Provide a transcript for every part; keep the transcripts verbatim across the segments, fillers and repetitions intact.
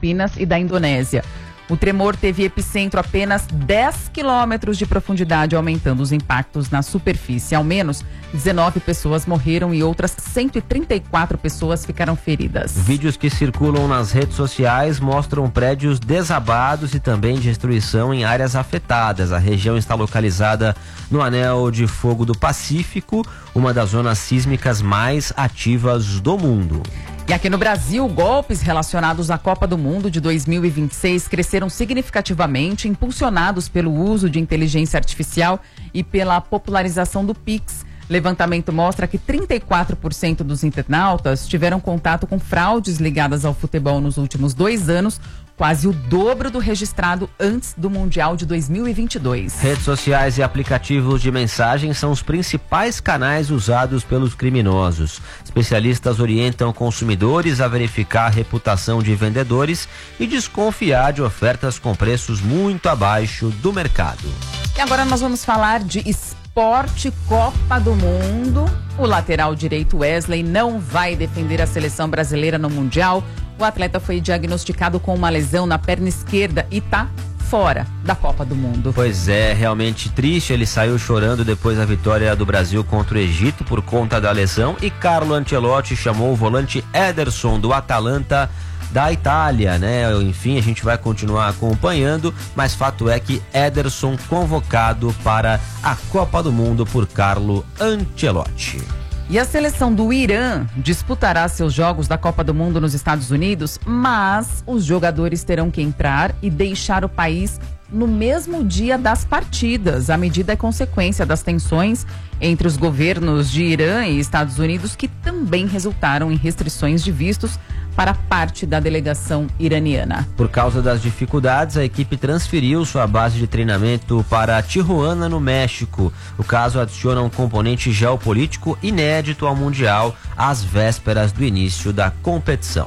Filipinas e da Indonésia. O tremor teve epicentro a apenas dez quilômetros de profundidade, aumentando os impactos na superfície. Ao menos dezenove pessoas morreram e outras cento e trinta e quatro pessoas ficaram feridas. Vídeos que circulam nas redes sociais mostram prédios desabados e também destruição em áreas afetadas. A região está localizada no Anel de Fogo do Pacífico, uma das zonas sísmicas mais ativas do mundo. E aqui no Brasil, golpes relacionados à Copa do Mundo de dois mil e vinte e seis cresceram significativamente, impulsionados pelo uso de inteligência artificial e pela popularização do Pix. Levantamento mostra que trinta e quatro por cento dos internautas tiveram contato com fraudes ligadas ao futebol nos últimos dois anos, quase o dobro do registrado antes do Mundial de dois mil e vinte e dois. Redes sociais e aplicativos de mensagem são os principais canais usados pelos criminosos. Especialistas orientam consumidores a verificar a reputação de vendedores e desconfiar de ofertas com preços muito abaixo do mercado. E agora nós vamos falar de esporte, Copa do Mundo. O lateral direito Wesley não vai defender a seleção brasileira no Mundial. O atleta foi diagnosticado com uma lesão na perna esquerda e está fora da Copa do Mundo. Pois é, realmente triste. Ele saiu chorando depois da vitória do Brasil contra o Egito por conta da lesão, e Carlo Ancelotti chamou o volante Ederson do Atalanta da Itália, né? Enfim, a gente vai continuar acompanhando, mas fato é que Ederson convocado para a Copa do Mundo por Carlo Ancelotti. E a seleção do Irã disputará seus jogos da Copa do Mundo nos Estados Unidos, mas os jogadores terão que entrar e deixar o país no mesmo dia das partidas. A medida é consequência das tensões entre os governos de Irã e Estados Unidos, que também resultaram em restrições de vistos para parte da delegação iraniana. Por causa das dificuldades, a equipe transferiu sua base de treinamento para Tijuana, no México. O caso adiciona um componente geopolítico inédito ao Mundial, às vésperas do início da competição.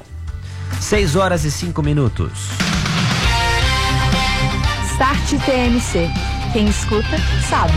seis horas e cinco minutos. Start T M C. Quem escuta, sabe.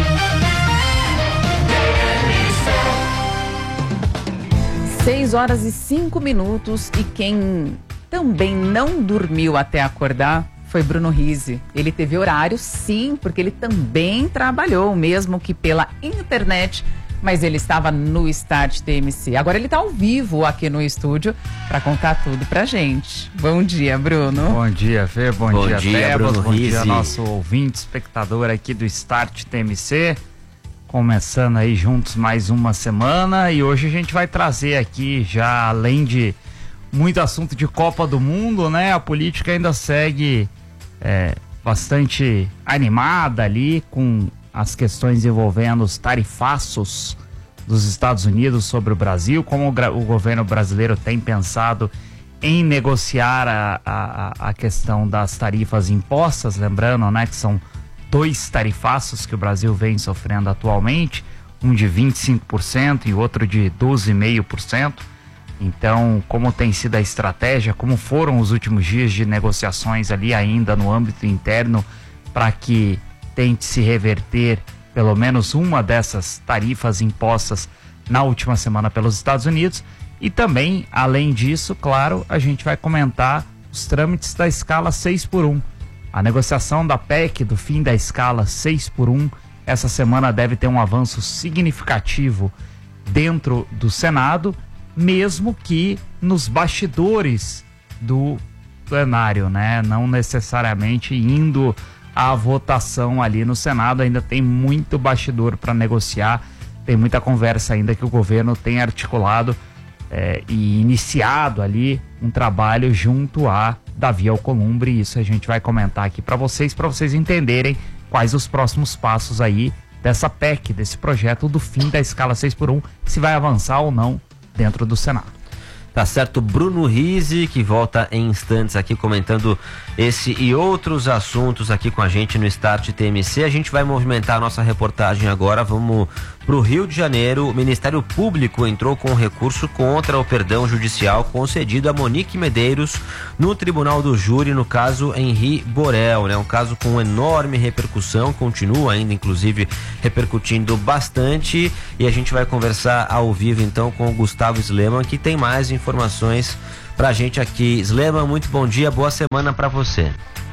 seis horas e cinco minutos, e quem também não dormiu até acordar foi Bruno Rizzi. Ele teve horário, sim, porque ele também trabalhou, mesmo que pela internet, mas ele estava no Start T M C. Agora ele está ao vivo aqui no estúdio para contar tudo pra gente. Bom dia, Bruno. Bom dia, Fê. Bom, Bom dia, dia, Tebas. Bruno Bom Rizzi. dia, nosso ouvinte, espectador aqui do Start T M C. Começando aí juntos mais uma semana, e hoje a gente vai trazer aqui, já além de muito assunto de Copa do Mundo, né? A política ainda segue é, bastante animada ali com as questões envolvendo os tarifaços dos Estados Unidos sobre o Brasil, como o, o governo brasileiro tem pensado em negociar a, a, a questão das tarifas impostas, lembrando, né, que são dois tarifaços que o Brasil vem sofrendo atualmente, um de vinte e cinco por cento e outro de doze vírgula cinco por cento. Então, como tem sido a estratégia, como foram os últimos dias de negociações ali ainda no âmbito interno, para que tente se reverter pelo menos uma dessas tarifas impostas na última semana pelos Estados Unidos. E também, além disso, claro, a gente vai comentar os trâmites da escala seis por um. A negociação da P E C do fim da escala seis por um essa semana deve ter um avanço significativo dentro do Senado, mesmo que nos bastidores do plenário, né? Não necessariamente indo à votação ali no Senado, ainda tem muito bastidor para negociar, tem muita conversa ainda que o governo tem articulado é, e iniciado ali um trabalho junto a Davi Alcolumbre. Isso a gente vai comentar aqui para vocês, para vocês entenderem quais os próximos passos aí dessa P E C, desse projeto do fim da escala seis por um, se vai avançar ou não dentro do Senado. Tá certo, Bruno Rizzi, que volta em instantes aqui comentando esse e outros assuntos aqui com a gente no Start T M C. A gente vai movimentar a nossa reportagem agora, vamos pro Rio de Janeiro. O Ministério Público entrou com um recurso contra o perdão judicial concedido a Monique Medeiros no Tribunal do Júri, no caso Henri Borel, né? Um caso com enorme repercussão, continua ainda inclusive repercutindo bastante, e a gente vai conversar ao vivo então com o Gustavo Sleman, que tem mais informações pra gente aqui. Slema, muito bom dia, boa semana pra você.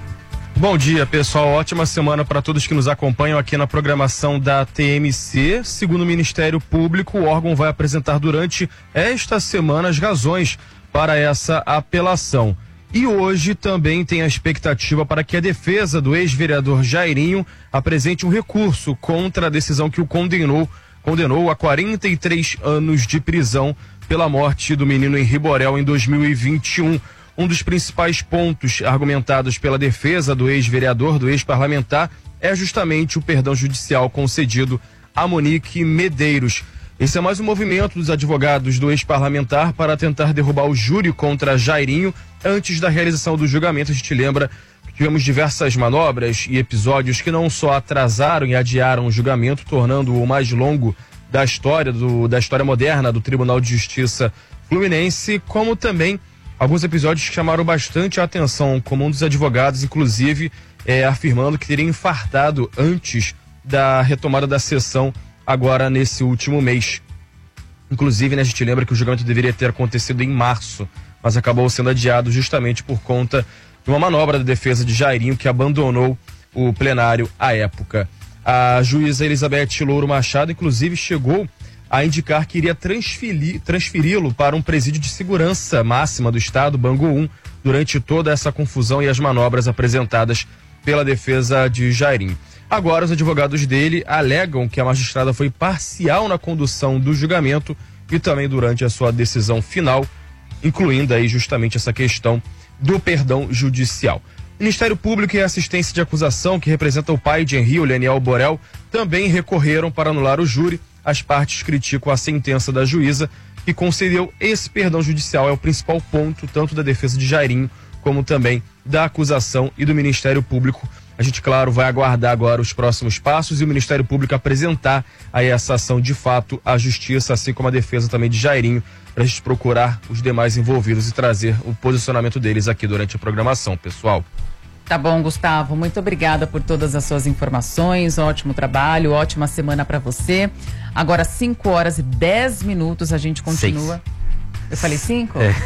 Bom dia, pessoal. Ótima semana para todos que nos acompanham aqui na programação da T M C. Segundo o Ministério Público, o órgão vai apresentar durante esta semana as razões para essa apelação. E hoje também tem a expectativa para que a defesa do ex-vereador Jairinho apresente um recurso contra a decisão que o condenou, condenou a quarenta e três anos de prisão pela morte do menino Henri Borel em dois mil e vinte e um. Um dos principais pontos argumentados pela defesa do ex-vereador, do ex-parlamentar, é justamente o perdão judicial concedido a Monique Medeiros. Esse é mais um movimento dos advogados do ex-parlamentar para tentar derrubar o júri contra Jairinho antes da realização do julgamento. A gente lembra que tivemos diversas manobras e episódios que não só atrasaram e adiaram o julgamento, tornando-o o mais longo da história, do, da história moderna do Tribunal de Justiça Fluminense, como também alguns episódios que chamaram bastante a atenção, como um dos advogados, inclusive, é, afirmando que teria infartado antes da retomada da sessão agora nesse último mês. Inclusive, né, a gente lembra que o julgamento deveria ter acontecido em março, mas acabou sendo adiado justamente por conta de uma manobra da defesa de Jairinho, que abandonou o plenário à época. A juíza Elizabeth Louro Machado, inclusive, chegou a indicar que iria transferir, transferi-lo para um presídio de segurança máxima do estado, Bangu um, durante toda essa confusão e as manobras apresentadas pela defesa de Jairinho. Agora, os advogados dele alegam que a magistrada foi parcial na condução do julgamento e também durante a sua decisão final, incluindo aí justamente essa questão do perdão judicial. O Ministério Público e a assistência de acusação, que representa o pai de Henri, o Leniel Borel, também recorreram para anular o júri. As partes criticam a sentença da juíza, que concedeu esse perdão judicial. É o principal ponto, tanto da defesa de Jairinho, como também da acusação e do Ministério Público. A gente, claro, vai aguardar agora os próximos passos e o Ministério Público apresentar aí essa ação de fato à Justiça, assim como a defesa também de Jairinho, para a gente procurar os demais envolvidos e trazer o posicionamento deles aqui durante a programação, pessoal. Tá bom, Gustavo, muito obrigada por todas as suas informações, ótimo trabalho, ótima semana para você. Agora cinco horas e dez minutos, a gente continua. Seis. Eu falei cinco? É.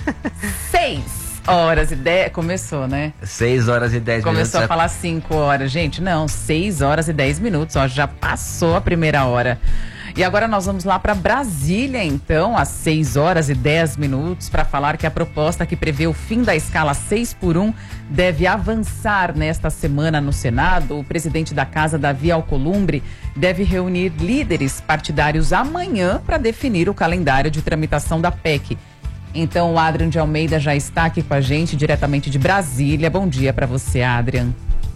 seis horas e dez, começou, né? seis horas e dez minutos. Começou a falar cinco horas, gente, não, seis horas e dez minutos, ó, já passou a primeira hora. E agora nós vamos lá para Brasília, então, às seis horas e dez minutos, para falar que a proposta que prevê o fim da escala seis por um deve avançar nesta semana no Senado. O presidente da Casa, Davi Alcolumbre, deve reunir líderes partidários amanhã para definir o calendário de tramitação da P E C. Então, o Adrian de Almeida já está aqui com a gente, diretamente de Brasília. Bom dia para você, Adrian.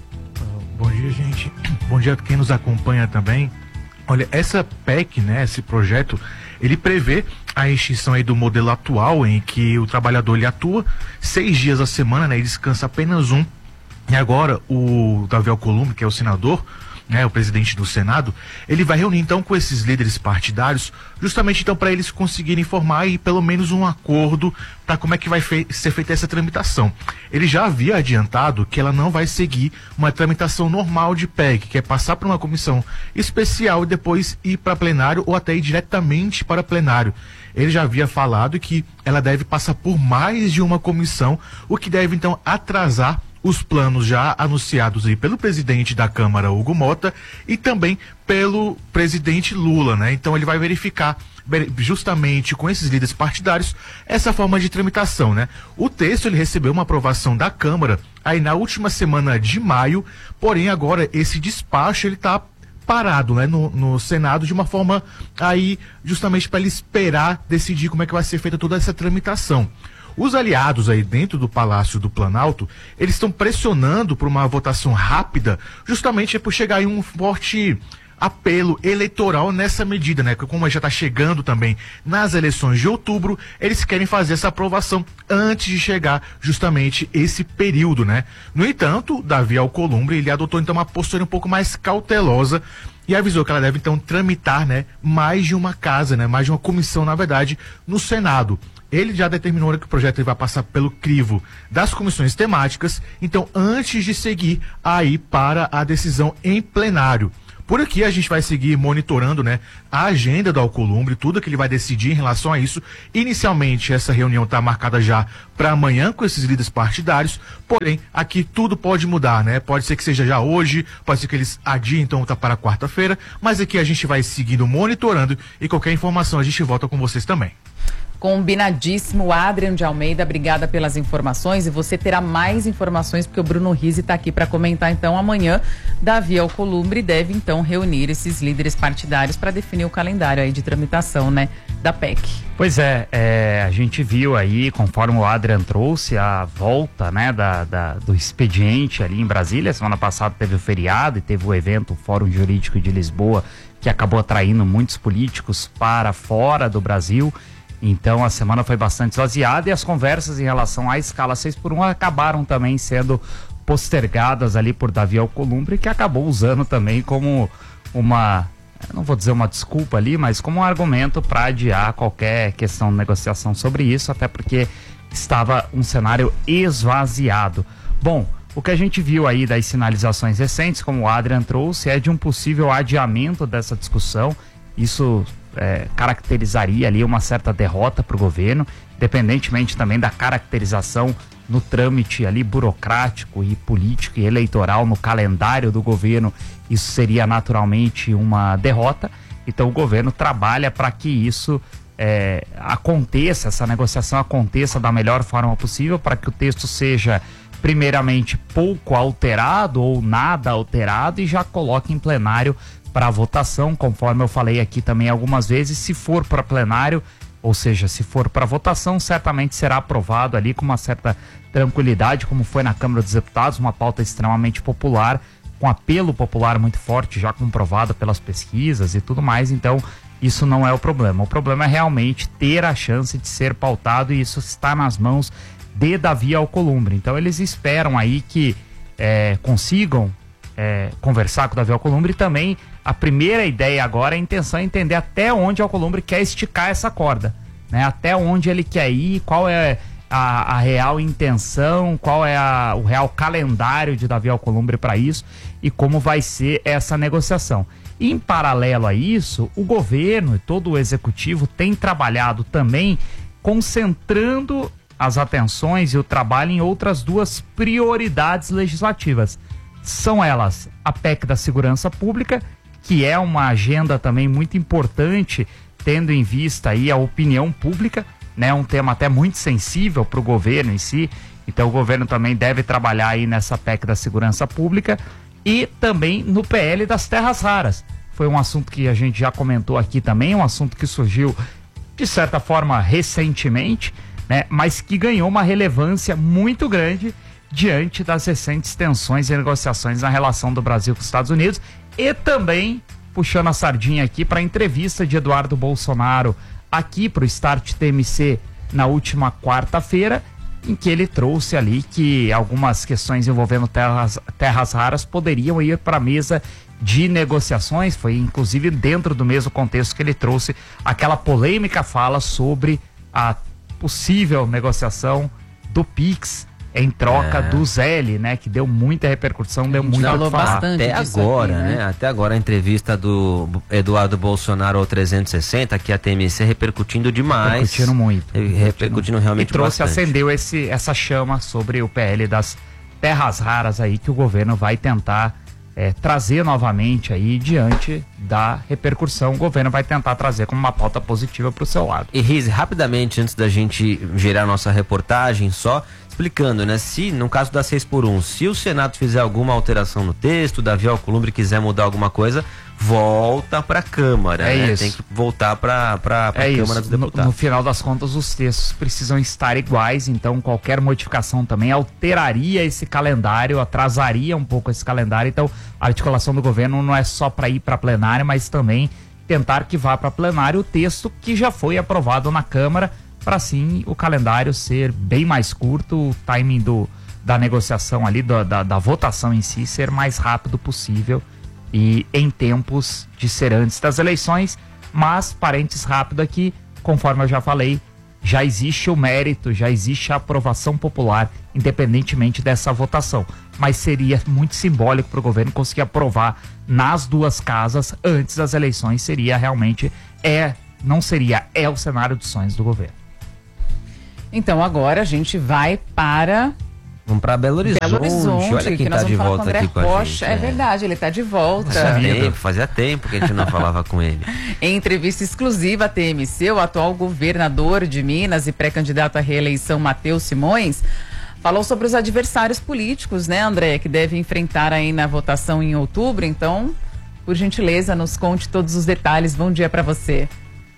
Bom dia, gente. Bom dia a quem nos acompanha também. Olha, essa P E C, né, esse projeto, ele prevê a extinção aí do modelo atual em que o trabalhador ele atua seis dias a semana, né, e descansa apenas um. E agora o Davi Alcolumbre, que é o senador, né, o presidente do Senado, ele vai reunir então com esses líderes partidários, justamente então para eles conseguirem formar aí pelo menos um acordo para como é que vai fe- ser feita essa tramitação. Ele já havia adiantado que ela não vai seguir uma tramitação normal de P E C, que é passar por uma comissão especial e depois ir para plenário ou até ir diretamente para plenário. Ele já havia falado que ela deve passar por mais de uma comissão, o que deve então atrasar os planos já anunciados aí pelo presidente da Câmara, Hugo Mota, e também pelo presidente Lula, né? Então ele vai verificar justamente com esses líderes partidários essa forma de tramitação, né? O texto ele recebeu uma aprovação da Câmara aí na última semana de maio, porém agora esse despacho ele tá parado, né, no, no Senado de uma forma aí justamente para ele esperar decidir como é que vai ser feita toda essa tramitação. Os aliados aí dentro do Palácio do Planalto, eles estão pressionando por uma votação rápida, justamente por chegar aí um forte apelo eleitoral nessa medida, né? Como já está chegando também nas eleições de outubro, eles querem fazer essa aprovação antes de chegar justamente esse período, né? No entanto, Davi Alcolumbre, ele adotou então uma postura um pouco mais cautelosa e avisou que ela deve então tramitar, né, mais de uma casa, né, mais de uma comissão, na verdade, no Senado. Ele já determinou que o projeto ele vai passar pelo crivo das comissões temáticas, então antes de seguir aí para a decisão em plenário. Por aqui a gente vai seguir monitorando, né, a agenda do Alcolumbre, tudo que ele vai decidir em relação a isso. Inicialmente essa reunião está marcada já para amanhã com esses líderes partidários, porém aqui tudo pode mudar, né? Pode ser que seja já hoje, pode ser que eles adiem então tá para quarta-feira, mas aqui a gente vai seguindo monitorando e qualquer informação a gente volta com vocês também. Combinadíssimo. Adrian de Almeida, obrigada pelas informações, e você terá mais informações porque o Bruno Rizzi está aqui para comentar. Então amanhã Davi Alcolumbre deve então reunir esses líderes partidários para definir o calendário aí de tramitação, né, da P E C. Pois é, é, a gente viu aí, conforme o Adrian trouxe, a volta, né, da, da, do expediente ali em Brasília. Semana passada teve o feriado e teve o evento, o Fórum Jurídico de Lisboa, que acabou atraindo muitos políticos para fora do Brasil. Então a semana foi bastante esvaziada e as conversas em relação à escala seis por um acabaram também sendo postergadas ali por Davi Alcolumbre, que acabou usando também como uma, não vou dizer uma desculpa ali, mas como um argumento para adiar qualquer questão de negociação sobre isso, até porque estava um cenário esvaziado. Bom, o que a gente viu aí das sinalizações recentes, como o Adrian trouxe, é de um possível adiamento dessa discussão. Isso É, caracterizaria ali uma certa derrota para o governo, independentemente também da caracterização no trâmite ali burocrático e político e eleitoral no calendário do governo. Isso seria naturalmente uma derrota. Então o governo trabalha para que isso é, aconteça, essa negociação aconteça da melhor forma possível, para que o texto seja primeiramente pouco alterado ou nada alterado e já coloque em plenário para votação, conforme eu falei aqui também algumas vezes. Se for para plenário, ou seja, se for para votação, certamente será aprovado ali com uma certa tranquilidade, como foi na Câmara dos Deputados, uma pauta extremamente popular, com apelo popular muito forte, já comprovado pelas pesquisas e tudo mais. Então isso não é o problema. O problema é realmente ter a chance de ser pautado, e isso está nas mãos de Davi Alcolumbre. Então eles esperam aí que é, consigam É, conversar com o Davi Alcolumbre. E também a primeira ideia agora, a intenção é entender até onde o Alcolumbre quer esticar essa corda, né? Até onde ele quer ir, qual é a, a real intenção, qual é a, o real calendário de Davi Alcolumbre para isso e como vai ser essa negociação. E, em paralelo a isso, o governo e todo o executivo tem trabalhado também concentrando as atenções e o trabalho em outras duas prioridades legislativas. São elas a P E C da Segurança Pública, que é uma agenda também muito importante, tendo em vista aí a opinião pública, né? Um tema até muito sensível para o governo em si. Então o governo também deve trabalhar aí nessa P E C da Segurança Pública, e também no P L das terras raras. Foi um assunto que a gente já comentou aqui também, um assunto que surgiu de certa forma recentemente, né? Mas que ganhou uma relevância muito grande diante das recentes tensões e negociações na relação do Brasil com os Estados Unidos, e também puxando a sardinha aqui para a entrevista de Eduardo Bolsonaro aqui para o Start T M C na última quarta-feira, em que ele trouxe ali que algumas questões envolvendo terras, terras raras poderiam ir para a mesa de negociações. Foi inclusive dentro do mesmo contexto que ele trouxe aquela polêmica fala sobre a possível negociação do Pix em troca é. do Zeli, né? Que deu muita repercussão, deu muito a falar. Até agora, aqui, né? né? Até agora a entrevista do Eduardo Bolsonaro ao trezentos e sessenta, aqui a T M C repercutindo demais. Repercutindo muito. Repercutindo, repercutindo realmente e trouxe, bastante. acendeu esse, essa chama sobre o P L das terras raras aí, que o governo vai tentar é, trazer novamente aí diante da repercussão. O governo vai tentar trazer como uma pauta positiva para o seu lado. E Riz, rapidamente, antes da gente gerar nossa reportagem, só explicando, né? Se, no caso da seis por um, se o Senado fizer alguma alteração no texto, Davi Alcolumbre quiser mudar alguma coisa, volta para a Câmara, é né? Isso. Tem que voltar para a é Câmara dos Deputados. No, no final das contas, os textos precisam estar iguais, então qualquer modificação também alteraria esse calendário, atrasaria um pouco esse calendário. Então a articulação do governo não é só para ir para plenário, mas também tentar que vá para plenário o texto que já foi aprovado na Câmara, para assim o calendário ser bem mais curto, o timing do, da negociação ali, da, da, da votação em si, ser mais rápido possível e em tempos de ser antes das eleições. Mas, parênteses rápido aqui, conforme eu já falei, já existe o mérito, já existe a aprovação popular, independentemente dessa votação. Mas seria muito simbólico para o governo conseguir aprovar nas duas casas antes das eleições. Seria realmente, é, não seria, é o cenário dos sonhos do governo. Então agora a gente vai para... Vamos para Belo Horizonte. Belo Horizonte, olha quem está de volta aqui com a gente. É verdade, ele está de volta. Fazia tempo, fazia tempo que a gente não falava com ele. Em entrevista exclusiva à T M C, o atual governador de Minas e pré-candidato à reeleição, Matheus Simões, falou sobre os adversários políticos, né, André, que deve enfrentar aí na votação em outubro. Então, por gentileza, nos conte todos os detalhes. Bom dia para você.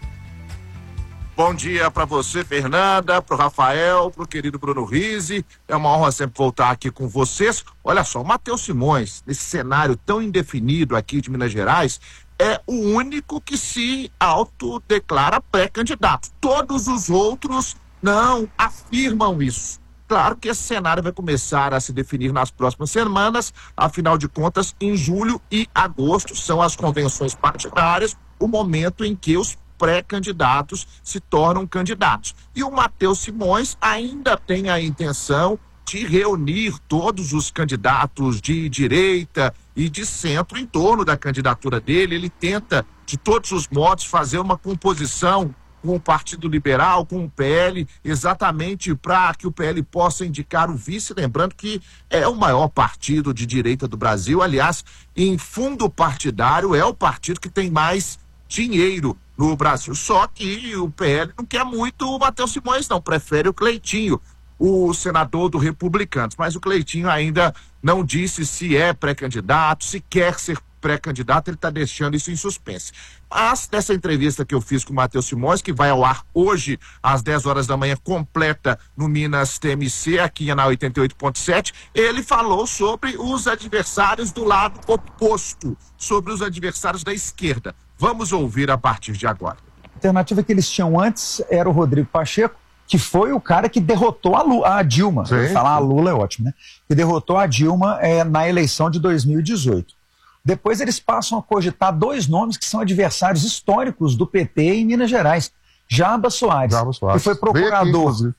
Bom dia para você, Fernanda, para o Rafael, para o querido Bruno Rizzi. É uma honra sempre voltar aqui com vocês. Olha só, o Matheus Simões, nesse cenário tão indefinido aqui de Minas Gerais, é o único que se autodeclara pré-candidato. Todos os outros não afirmam isso. Claro que esse cenário vai começar a se definir nas próximas semanas, afinal de contas, em julho e agosto são as convenções partidárias, o momento em que os pré-candidatos se tornam candidatos. E o Matheus Simões ainda tem a intenção de reunir todos os candidatos de direita e de centro em torno da candidatura dele. Ele tenta, de todos os modos, fazer uma composição com o Partido Liberal, com o P L, exatamente para que o P L possa indicar o vice, lembrando que é o maior partido de direita do Brasil. Aliás, em fundo partidário, é o partido que tem mais dinheiro no Brasil. Só que o P L não quer muito o Matheus Simões, não. Prefere o Cleitinho, o senador do Republicanos. Mas o Cleitinho ainda não disse se é pré-candidato, se quer ser pré-candidato, ele está deixando isso em suspense. Mas nessa entrevista que eu fiz com o Matheus Simões, que vai ao ar hoje às dez horas da manhã, completa no Minas T M C, aqui na oitenta e oito ponto sete, ele falou sobre os adversários do lado oposto, sobre os adversários da esquerda. Vamos ouvir a partir de agora. A alternativa que eles tinham antes era o Rodrigo Pacheco, que foi o cara que derrotou a, Lu, a Dilma. Falar a Lula é ótimo, né? Que derrotou a Dilma é, na eleição de dois mil e dezoito. Depois eles passam a cogitar dois nomes que são adversários históricos do P T em Minas Gerais. Jabas Soares, Jabas Soares. que foi procurador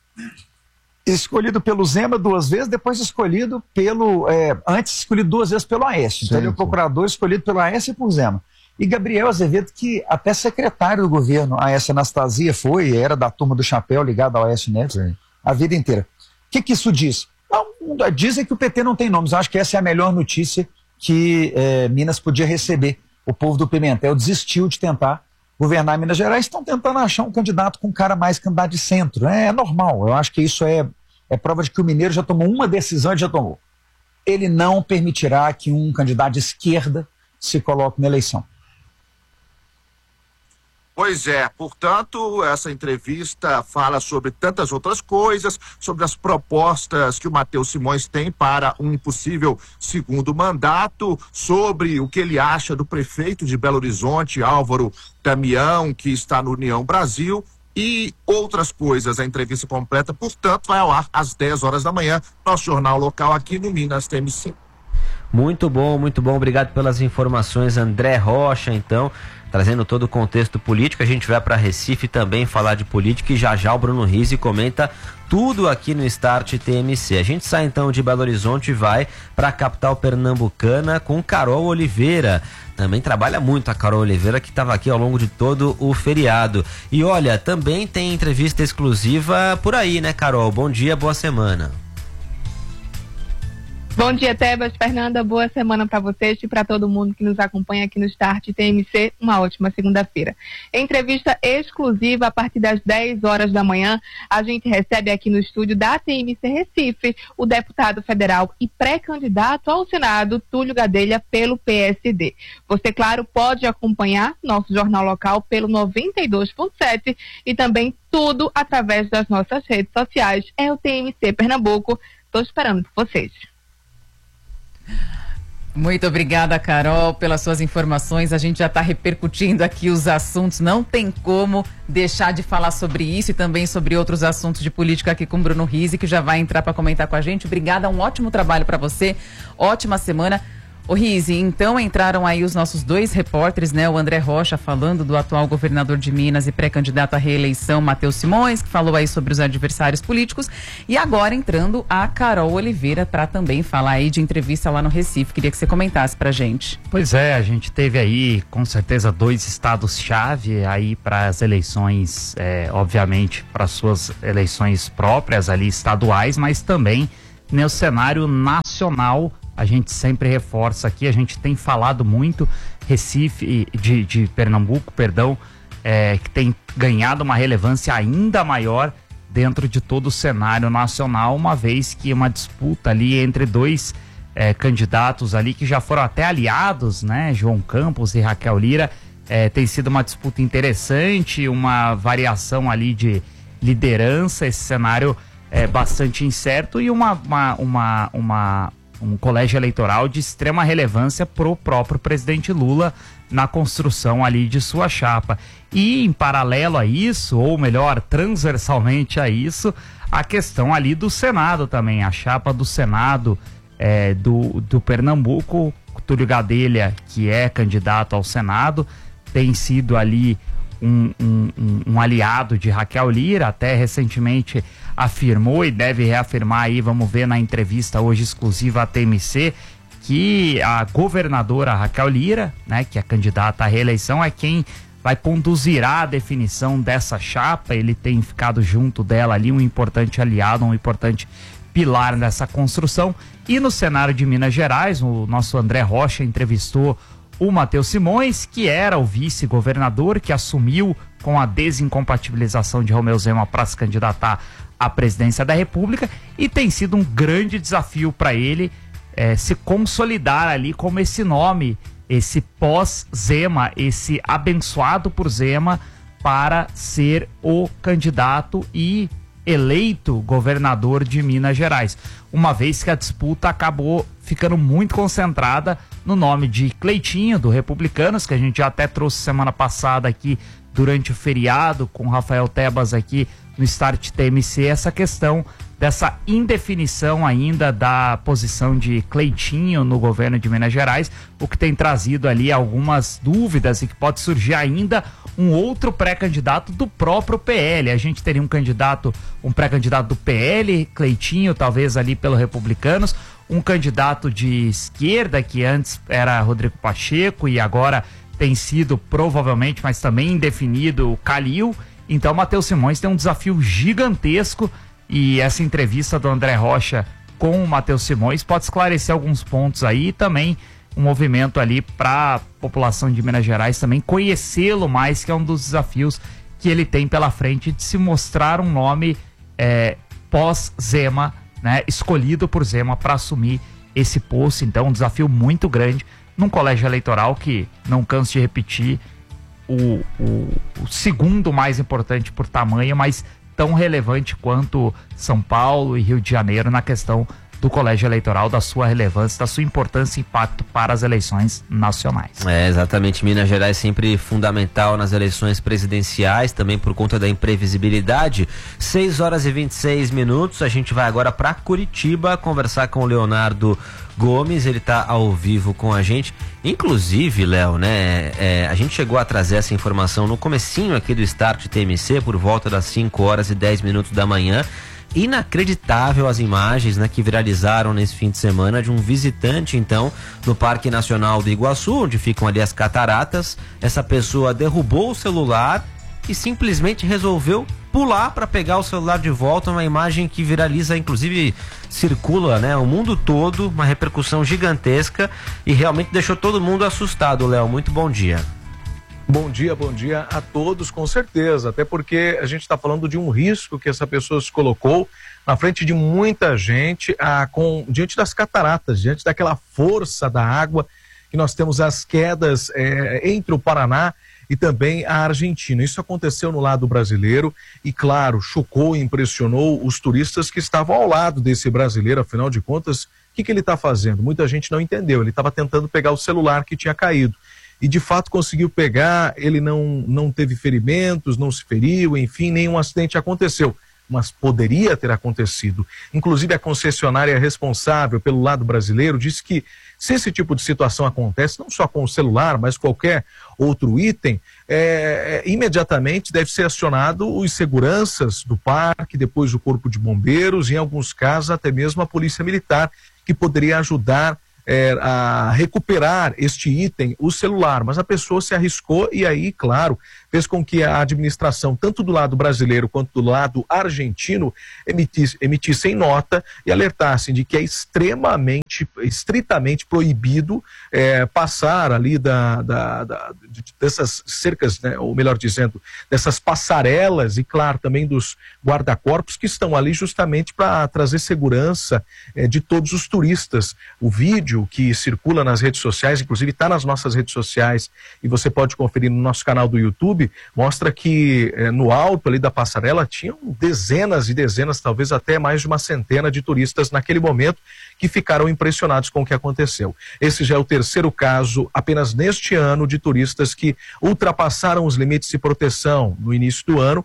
escolhido pelo Zema duas vezes, depois escolhido pelo... É, antes escolhido duas vezes pelo Aécio. Então ele é o procurador escolhido pelo Aécio e por Zema. E Gabriel Azevedo, que até secretário do governo, a essa Anastasia foi, era da turma do chapéu ligada ao Aécio Neves Sim. a vida inteira. O que, que isso diz? Não, dizem que o P T não tem nomes. Eu acho que essa é a melhor notícia que é, Minas podia receber. O povo do Pimentel desistiu de tentar governar Minas Gerais, estão tentando achar um candidato com cara mais candidato de centro. É, é normal, eu acho que isso é, é prova de que o Mineiro já tomou uma decisão e já tomou. Ele não permitirá que um candidato de esquerda se coloque na eleição. Pois é, portanto, essa entrevista fala sobre tantas outras coisas, sobre as propostas que o Matheus Simões tem para um possível segundo mandato, sobre o que ele acha do prefeito de Belo Horizonte, Álvaro Damião, que está no União Brasil, e outras coisas. A entrevista completa, portanto, vai ao ar às dez horas da manhã, nosso jornal local aqui no Minas T M C. Muito bom, muito bom. Obrigado pelas informações, André Rocha, então, trazendo todo o contexto político. A gente vai para Recife também falar de política e já já o Bruno Rizzi comenta tudo aqui no Start T M C. A gente sai então de Belo Horizonte e vai para a capital pernambucana com Carol Oliveira. Também trabalha muito a Carol Oliveira, que estava aqui ao longo de todo o feriado. E olha, também tem entrevista exclusiva por aí, né, Carol? Bom dia, boa semana. Bom dia, Tebas, Fernanda, boa semana para vocês e para todo mundo que nos acompanha aqui no Start T M C, uma ótima segunda-feira. Entrevista exclusiva a partir das dez horas da manhã, a gente recebe aqui no estúdio da T M C Recife o deputado federal e pré-candidato ao Senado, Túlio Gadelha, pelo P S D. Você, claro, pode acompanhar nosso jornal local pelo noventa e dois ponto sete e também tudo através das nossas redes sociais. É o T M C Pernambuco, estou esperando por vocês. Muito obrigada, Carol, pelas suas informações. A gente já está repercutindo aqui os assuntos. Não tem como deixar de falar sobre isso e também sobre outros assuntos de política aqui com o Bruno Rizzi, que já vai entrar para comentar com a gente. Obrigada, um ótimo trabalho para você. Ótima semana. Ô Rizzi, então entraram aí os nossos dois repórteres, né? O André Rocha falando do atual governador de Minas e pré-candidato à reeleição, Matheus Simões, que falou aí sobre os adversários políticos. E agora entrando a Carol Oliveira para também falar aí de entrevista lá no Recife. Queria que você comentasse pra gente. Pois é, a gente teve aí com certeza dois estados-chave aí para as eleições, é, obviamente para suas eleições próprias ali estaduais, mas também no cenário nacional. A gente sempre reforça aqui, a gente tem falado muito, Recife, de, de Pernambuco, perdão, é, que tem ganhado uma relevância ainda maior dentro de todo o cenário nacional, uma vez que uma disputa ali entre dois é, candidatos ali que já foram até aliados, né, João Campos e Raquel Lira, é, tem sido uma disputa interessante, uma variação ali de liderança, esse cenário é bastante incerto e uma, uma, uma, uma um colégio eleitoral de extrema relevância para o próprio presidente Lula na construção ali de sua chapa. E em paralelo a isso, ou melhor, transversalmente a isso, a questão ali do Senado também, a chapa do Senado é, do, do Pernambuco, Túlio Gadelha, que é candidato ao Senado, tem sido ali Um, um, um aliado de Raquel Lira, até recentemente afirmou e deve reafirmar aí, vamos ver na entrevista hoje exclusiva à T M C, que a governadora Raquel Lira, né, que é candidata à reeleição, é quem vai conduzir a definição dessa chapa. Ele tem ficado junto dela ali, um importante aliado, um importante pilar nessa construção. E no cenário de Minas Gerais, o nosso André Rocha entrevistou o Matheus Simões, que era o vice-governador, que assumiu com a desincompatibilização de Romeu Zema para se candidatar à presidência da República, e tem sido um grande desafio para ele é, se consolidar ali como esse nome, esse pós-Zema, esse abençoado por Zema, para ser o candidato e eleito governador de Minas Gerais, uma vez que a disputa acabou ficando muito concentrada no nome de Cleitinho, do Republicanos, que a gente já até trouxe semana passada aqui durante o feriado com Rafael Tebas aqui no Start T M C, essa questão dessa indefinição ainda da posição de Cleitinho no governo de Minas Gerais, o que tem trazido ali algumas dúvidas e que pode surgir ainda um outro pré-candidato do próprio P L. A gente teria um candidato, um pré-candidato do P L, Cleitinho, talvez ali pelo Republicanos, um candidato de esquerda que antes era Rodrigo Pacheco e agora tem sido provavelmente, mas também indefinido, o Calil. Então Matheus Simões tem um desafio gigantesco. E essa entrevista do André Rocha com o Matheus Simões pode esclarecer alguns pontos aí, e também um movimento ali para a população de Minas Gerais também conhecê-lo mais, que é um dos desafios que ele tem pela frente, de se mostrar um nome é, pós-Zema, né, escolhido por Zema para assumir esse posto. Então um desafio muito grande num colégio eleitoral que, não canso de repetir, o, o, o segundo mais importante por tamanho, mas tão relevante quanto São Paulo e Rio de Janeiro na questão do colégio eleitoral, da sua relevância, da sua importância e impacto para as eleições nacionais. É, exatamente. Minas Gerais sempre fundamental nas eleições presidenciais, também por conta da imprevisibilidade. seis horas e vinte e seis minutos, a gente vai agora para Curitiba conversar com o Leonardo Gomes, ele está ao vivo com a gente. Inclusive, Léo, né, é, a gente chegou a trazer essa informação no comecinho aqui do Start T M C, por volta das cinco horas e dez minutos da manhã. Inacreditável as imagens, né, que viralizaram nesse fim de semana de um visitante, então, no Parque Nacional do Iguaçu, onde ficam ali as cataratas. Essa pessoa derrubou o celular e simplesmente resolveu pular para pegar o celular de volta. Uma imagem que viraliza, inclusive circula, né, o mundo todo, uma repercussão gigantesca e realmente deixou todo mundo assustado. Léo, muito bom dia. Bom dia, bom dia a todos, com certeza, até porque a gente está falando de um risco que essa pessoa se colocou na frente de muita gente, ah, com, diante das cataratas, diante daquela força da água, que nós temos as quedas é, entre o Paraná e também a Argentina. Isso aconteceu no lado brasileiro e, claro, chocou e impressionou os turistas que estavam ao lado desse brasileiro. Afinal de contas, o que, que ele está fazendo? Muita gente não entendeu, ele estava tentando pegar o celular que tinha caído. E de fato conseguiu pegar, ele não, não teve ferimentos, não se feriu, enfim, nenhum acidente aconteceu. mas poderia ter acontecido. Inclusive a concessionária responsável pelo lado brasileiro disse que se esse tipo de situação acontece, não só com o celular, mas qualquer outro item, é, é, imediatamente deve ser acionado os seguranças do parque, depois o corpo de bombeiros e em alguns casos até mesmo a polícia militar, que poderia ajudar É, a recuperar este item, o celular, mas a pessoa se arriscou e aí, claro, fez com que a administração, tanto do lado brasileiro quanto do lado argentino, emitisse, emitissem nota e alertassem de que é extremamente, estritamente proibido é, passar ali da, da, da, dessas cercas, né, ou melhor dizendo, dessas passarelas e, claro, também dos guarda-corpos que estão ali justamente para trazer segurança é, de todos os turistas. O vídeo que circula nas redes sociais, inclusive está nas nossas redes sociais e você pode conferir no nosso canal do YouTube, mostra que eh, no alto ali da passarela tinham dezenas e dezenas, talvez até mais de uma centena de turistas naquele momento que ficaram impressionados com o que aconteceu. Esse já é o terceiro caso apenas neste ano de turistas que ultrapassaram os limites de proteção no início do ano.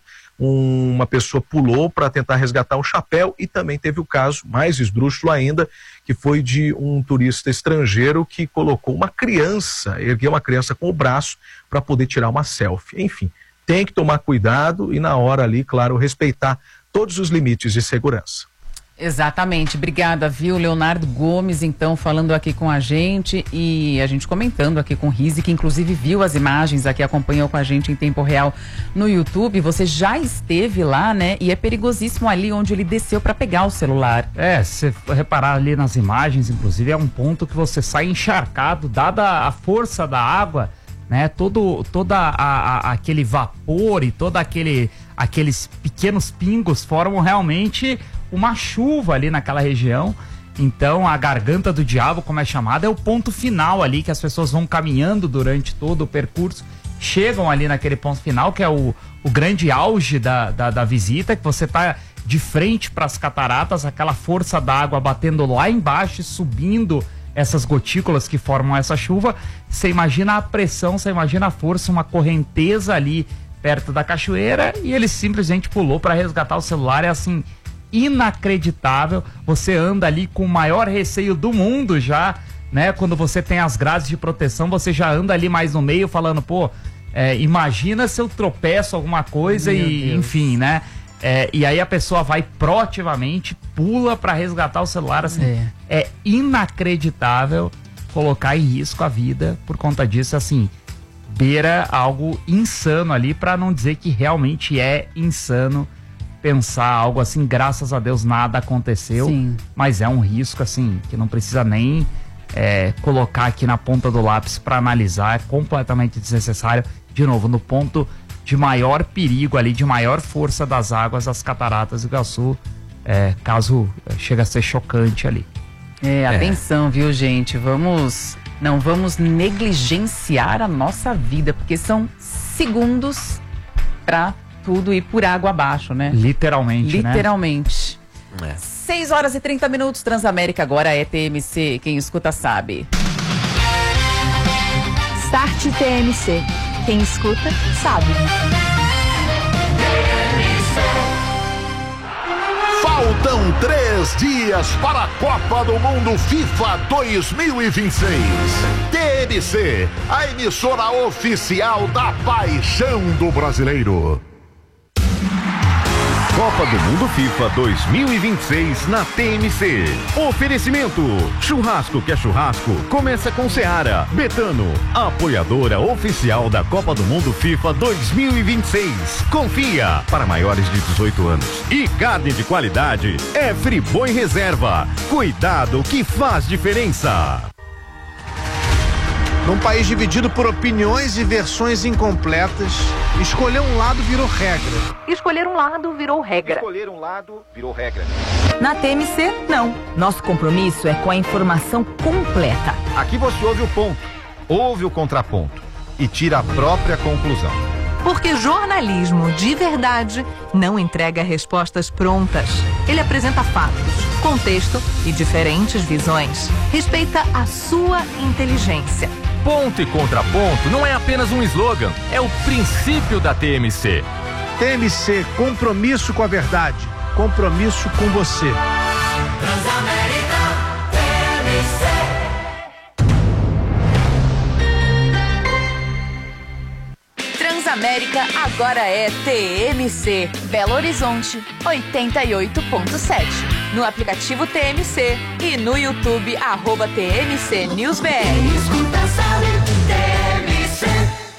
Uma pessoa pulou para tentar resgatar um chapéu e também teve o caso, mais esdrúxulo ainda, que foi de um turista estrangeiro que colocou uma criança, ergueu uma criança com o braço para poder tirar uma selfie. Enfim, tem que tomar cuidado e na hora ali, claro, respeitar todos os limites de segurança. Exatamente, obrigada, viu? Leonardo Gomes, então, falando aqui com a gente e a gente comentando aqui com o Rizzi, que inclusive viu as imagens aqui, acompanhou com a gente em tempo real no YouTube. Você já esteve lá, né? E é perigosíssimo ali onde ele desceu para pegar o celular. É, se você reparar ali nas imagens, inclusive, é um ponto que você sai encharcado, dada a força da água, né? Todo, toda a, a, aquele vapor e todo aquele, aqueles pequenos pingos formam realmente uma chuva ali naquela região. Então a garganta do diabo, como é chamada, é o ponto final ali, que as pessoas vão caminhando durante todo o percurso, chegam ali naquele ponto final, que é o, o grande auge da, da, da visita, que você tá de frente para as cataratas, aquela força da água batendo lá embaixo e subindo essas gotículas que formam essa chuva. Você imagina a pressão, você imagina a força, uma correnteza ali perto da cachoeira, e ele simplesmente pulou para resgatar o celular. É assim, inacreditável. Você anda ali com o maior receio do mundo já, né? Quando você tem as grades de proteção, você já anda ali mais no meio falando, pô, é, imagina se eu tropeço alguma coisa. Meu e Deus. Enfim, né? É, e aí a pessoa vai proativamente, pula para resgatar o celular, assim, é. é inacreditável colocar em risco a vida por conta disso, assim, beira algo insano ali, para não dizer que realmente é insano pensar algo assim. Graças a Deus nada aconteceu. Sim. Mas é um risco assim que não precisa nem é, colocar aqui na ponta do lápis para analisar, é completamente desnecessário. De novo, no ponto de maior perigo ali, de maior força das águas, as cataratas do Iguaçu, é, caso chegue a ser chocante ali. É, atenção, é. viu, gente? Vamos, não vamos negligenciar a nossa vida, porque são segundos para tudo ir por água abaixo, né? Literalmente, Literalmente. né? É. seis horas e trinta minutos, Transamérica agora é T M C, quem escuta sabe. Start T M C, quem escuta sabe. Faltam três dias para a Copa do Mundo FIFA dois mil e vinte e seis. T M C, a emissora oficial da paixão do brasileiro. Copa do Mundo FIFA dois mil e vinte e seis na T M C. Oferecimento: churrasco que é churrasco, começa com Seara. Betano, apoiadora oficial da Copa do Mundo FIFA dois mil e vinte e seis. Confia, para maiores de dezoito anos. E carne de qualidade é Friboi Reserva. Cuidado que faz diferença. Num país dividido por opiniões e versões incompletas, escolher um lado virou regra. Escolher um lado virou regra. Escolher um lado virou regra. Na T M C, não. Nosso compromisso é com a informação completa. Aqui você ouve o ponto, ouve o contraponto e tira a própria conclusão. Porque jornalismo de verdade não entrega respostas prontas. Ele apresenta fatos, contexto e diferentes visões. Respeita a sua inteligência. Ponto e contraponto não é apenas um slogan, é o princípio da T M C. T M C, compromisso com a verdade, compromisso com você. Transamérica T M C. Transamérica agora é T M C. Belo Horizonte, oitenta e oito ponto sete. No aplicativo T M C e no YouTube, arroba T M C News B R. Escuta, sabe, T M C.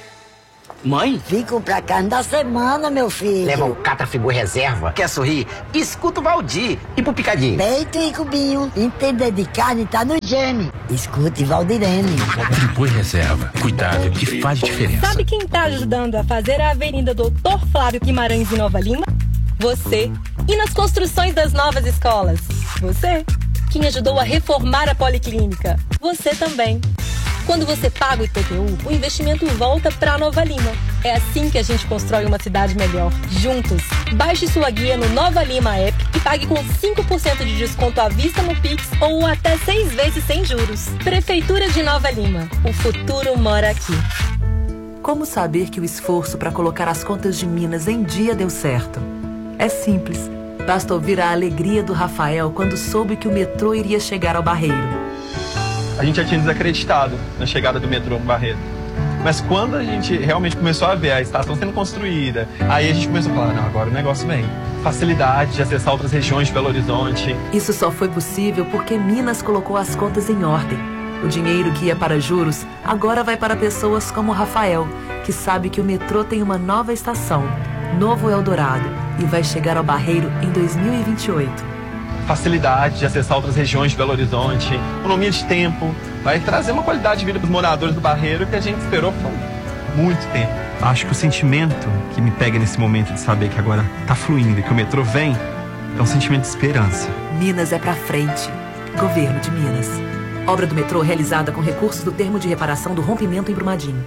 Mãe? Vim comprar carne da semana, meu filho. Leva o Catrafigu Reserva. Quer sorrir? Escuta o Valdir. E pro Picadinho? Peito e cubinho. Entender de carne tá no gene. Escute Valdirene. Catrafigu Reserva. Cuidado que faz diferença. Sabe quem tá ajudando a fazer a Avenida Doutor Flávio Guimarães em Nova Lima? Você. E nas construções das novas escolas? Você. Quem ajudou a reformar a Policlínica? Você também. Quando você paga o I P T U, o investimento volta para Nova Lima. É assim que a gente constrói uma cidade melhor, juntos. Baixe sua guia no Nova Lima App e pague com cinco por cento de desconto à vista no Pix ou até seis vezes sem juros. Prefeitura de Nova Lima. O futuro mora aqui. Como saber que o esforço para colocar as contas de Minas em dia deu certo? É simples. Basta ouvir a alegria do Rafael quando soube que o metrô iria chegar ao Barreiro. A gente já tinha desacreditado na chegada do metrô no Barreiro. Mas quando a gente realmente começou a ver a estação sendo construída, aí a gente começou a falar, não, agora o negócio vem. Facilidade de acessar outras regiões de Belo Horizonte. Isso só foi possível porque Minas colocou as contas em ordem. O dinheiro que ia para juros agora vai para pessoas como o Rafael, que sabe que o metrô tem uma nova estação, Novo Eldorado, e vai chegar ao Barreiro em dois mil e vinte e oito. Facilidade de acessar outras regiões de Belo Horizonte, economia de tempo, vai trazer uma qualidade de vida para os moradores do Barreiro que a gente esperou por muito tempo. Acho que o sentimento que me pega nesse momento de saber que agora tá fluindo e que o metrô vem, é um sentimento de esperança. Minas é pra frente. Governo de Minas. Obra do metrô realizada com recursos do termo de reparação do rompimento em Brumadinho.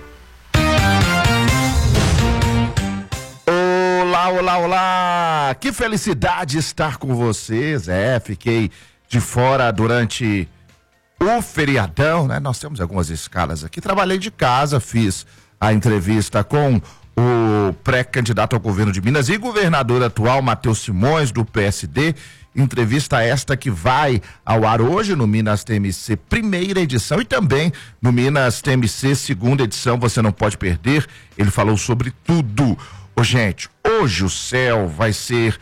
Olá, olá, olá! Que felicidade estar com vocês. É, fiquei de fora durante o feriadão, né? Nós temos algumas escalas aqui. Trabalhei de casa, fiz a entrevista com o pré-candidato ao governo de Minas e governador atual, Matheus Simões, do P S D. Entrevista esta que vai ao ar hoje no Minas T M C primeira edição e também no Minas T M C segunda edição. Você não pode perder. Ele falou sobre tudo. Ô, gente, hoje o céu vai ser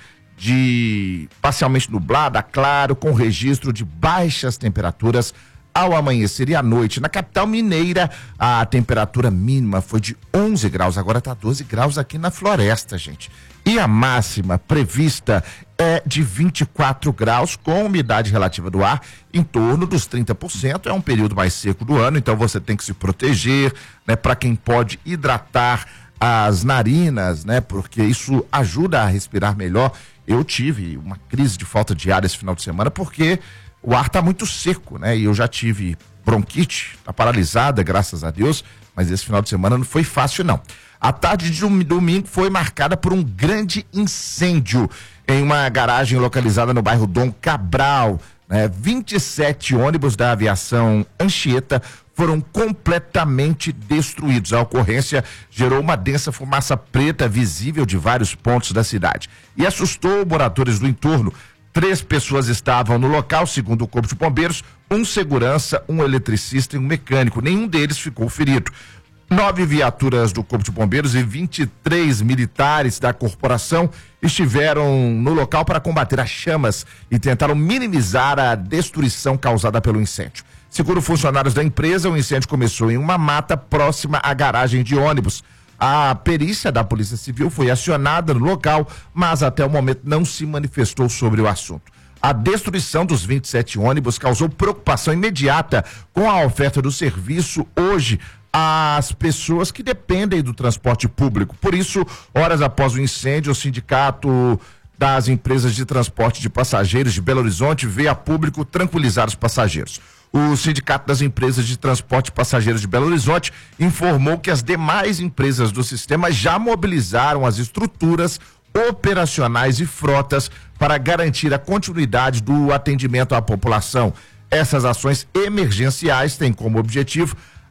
de parcialmente nublado, a claro, com registro de baixas temperaturas ao amanhecer e à noite. Na capital mineira, a temperatura mínima foi de onze graus, agora está doze graus aqui na Floresta, gente. E a máxima prevista é de vinte e quatro graus, com umidade relativa do ar em torno dos trinta por cento. É um período mais seco do ano, então você tem que se proteger, né? Para quem pode hidratar as narinas, né? Porque isso ajuda a respirar melhor. Eu tive uma crise de falta de ar esse final de semana porque o ar tá muito seco, né? E eu já tive bronquite, tá paralisada, graças a Deus, mas esse final de semana não foi fácil, não. A tarde de um domingo foi marcada por um grande incêndio em uma garagem localizada no bairro Dom Cabral, né? vinte e sete ônibus da aviação Anchieta foram completamente destruídos. A ocorrência gerou uma densa fumaça preta visível de vários pontos da cidade e assustou moradores do entorno. Três pessoas estavam no local, segundo o Corpo de Bombeiros, um segurança, um eletricista e um mecânico. Nenhum deles ficou ferido. Nove viaturas do Corpo de Bombeiros e vinte e três militares da corporação estiveram no local para combater as chamas e tentaram minimizar a destruição causada pelo incêndio. Segundo funcionários da empresa, o incêndio começou em uma mata próxima à garagem de ônibus. A perícia da Polícia Civil foi acionada no local, mas até o momento não se manifestou sobre o assunto. A destruição dos vinte e sete ônibus causou preocupação imediata com a oferta do serviço hoje às pessoas que dependem do transporte público. Por isso, horas após o incêndio, o sindicato das empresas de transporte de passageiros de Belo Horizonte veio a público tranquilizar os passageiros. O Sindicato das Empresas de Transporte de Passageiros de Belo Horizonte informou que as demais empresas do sistema já mobilizaram as estruturas operacionais e frotas para garantir a continuidade do atendimento à população. Essas ações emergenciais têm como objetivo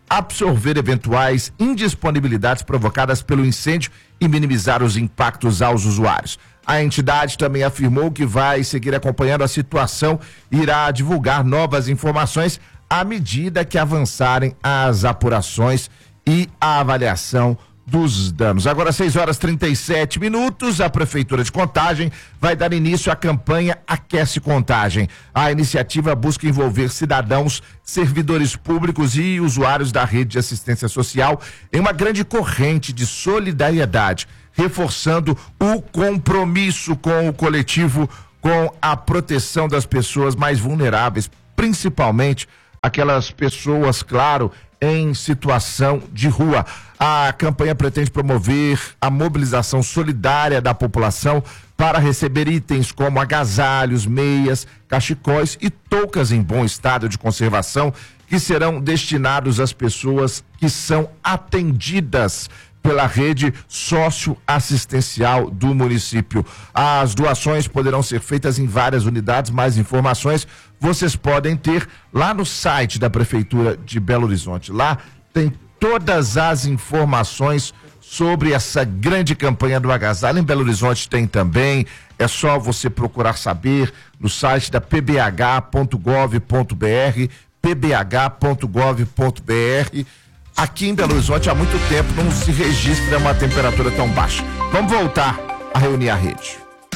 absorver eventuais indisponibilidades provocadas pelo incêndio e minimizar os impactos aos usuários. A entidade também afirmou que vai seguir acompanhando a situação e irá divulgar novas informações à medida que avançarem as apurações e a avaliação dos danos. Agora, seis horas e trinta e sete minutos, a Prefeitura de Contagem vai dar início à campanha Aquece Contagem. A iniciativa busca envolver cidadãos, servidores públicos e usuários da rede de assistência social em uma grande corrente de solidariedade, reforçando o compromisso com o coletivo, com a proteção das pessoas mais vulneráveis, principalmente aquelas pessoas, claro, em situação de rua. A campanha pretende promover a mobilização solidária da população para receber itens como agasalhos, meias, cachecóis e toucas em bom estado de conservação, que serão destinados às pessoas que são atendidas pela rede socioassistencial do município. As doações poderão ser feitas em várias unidades. Mais informações vocês podem ter lá no site da Prefeitura de Belo Horizonte. Lá tem todas as informações sobre essa grande campanha do agasalho. Em Belo Horizonte tem também, é só você procurar saber no site da p b h ponto gov ponto b r, p b h ponto gov ponto b r. Aqui em Belo Horizonte há muito tempo não se registra uma temperatura tão baixa. Vamos voltar a reunir a rede.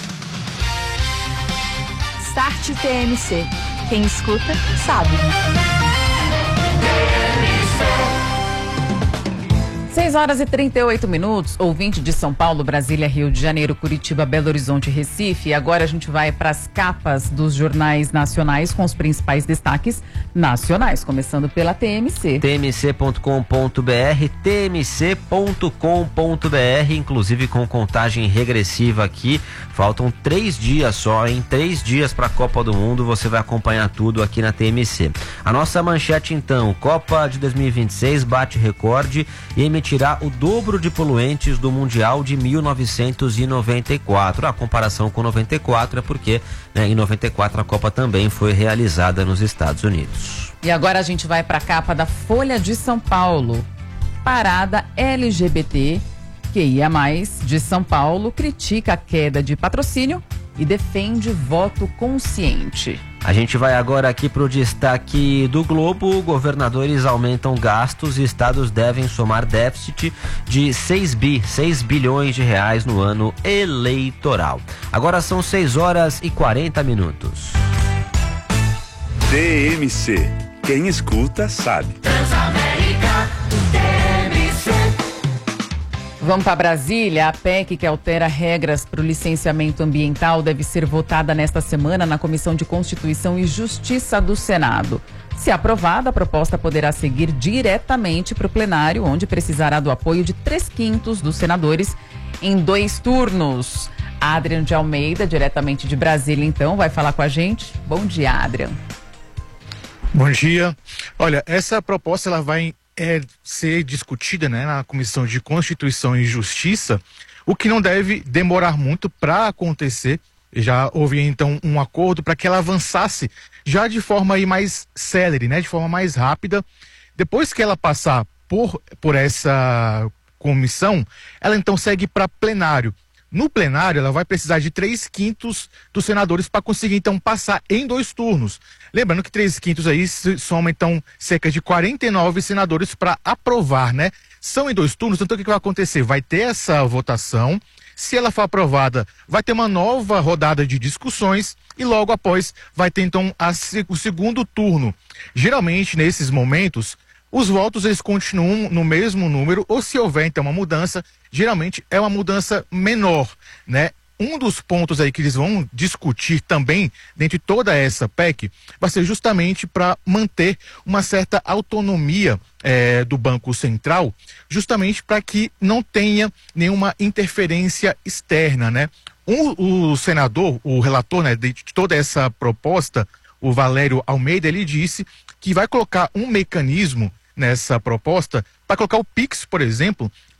Start T M C. Quem escuta, sabe. seis horas e trinta e oito minutos, ouvinte de São Paulo, Brasília, Rio de Janeiro, Curitiba, Belo Horizonte, Recife. E agora a gente vai para as capas dos jornais nacionais com os principais destaques nacionais, começando pela T M C. T M C ponto com ponto b r, T M C ponto com ponto b r, inclusive com contagem regressiva aqui. Faltam três dias só, em três dias para a Copa do Mundo. Você vai acompanhar tudo aqui na T M C. A nossa manchete então: Copa de dois mil e vinte e seis bate recorde e emitirá o dobro de poluentes do Mundial de mil novecentos e noventa e quatro. A comparação com noventa e quatro é porque, né, em noventa e quatro a Copa também foi realizada nos Estados Unidos. E agora a gente vai para a capa da Folha de São Paulo. Parada L G B T Q I A mais, de São Paulo critica a queda de patrocínio e defende voto consciente. A gente vai agora aqui para o destaque do Globo. Governadores aumentam gastos e estados devem somar déficit de seis bilhões de reais no ano eleitoral. Agora são seis horas e quarenta minutos. T M C. Quem escuta sabe. Transamérica, T M C. Vamos para Brasília. A P E C que altera regras para o licenciamento ambiental deve ser votada nesta semana na Comissão de Constituição e Justiça do Senado. Se aprovada, a proposta poderá seguir diretamente para o plenário, onde precisará do apoio de três quintos dos senadores em dois turnos. Adrian de Almeida, diretamente de Brasília, então, vai falar com a gente. Bom dia, Adrian. Bom dia. Olha, essa proposta ela vai é, ser discutida, né, na Comissão de Constituição e Justiça, o que não deve demorar muito para acontecer. Já houve então um acordo para que ela avançasse já de forma aí mais célere, né, de forma mais rápida. Depois que ela passar por, por essa comissão, ela então segue para plenário. No plenário, ela vai precisar de três quintos dos senadores para conseguir, então, passar em dois turnos. Lembrando que três quintos aí soma, então, cerca de quarenta e nove senadores para aprovar, né? São em dois turnos, então o que, que vai acontecer? Vai ter essa votação, se ela for aprovada, vai ter uma nova rodada de discussões e logo após vai ter, então, a, o segundo turno. Geralmente, nesses momentos, os votos eles continuam no mesmo número, ou se houver então uma mudança, geralmente é uma mudança menor, né? Um dos pontos aí que eles vão discutir também, dentro de toda essa P E C, vai ser justamente para manter uma certa autonomia é, do Banco Central, justamente para que não tenha nenhuma interferência externa, né? Um, o senador, o relator, né, de toda essa proposta, o Valério Almeida, ele disse que vai colocar um mecanismo nessa proposta para colocar o Pix, por exemplo,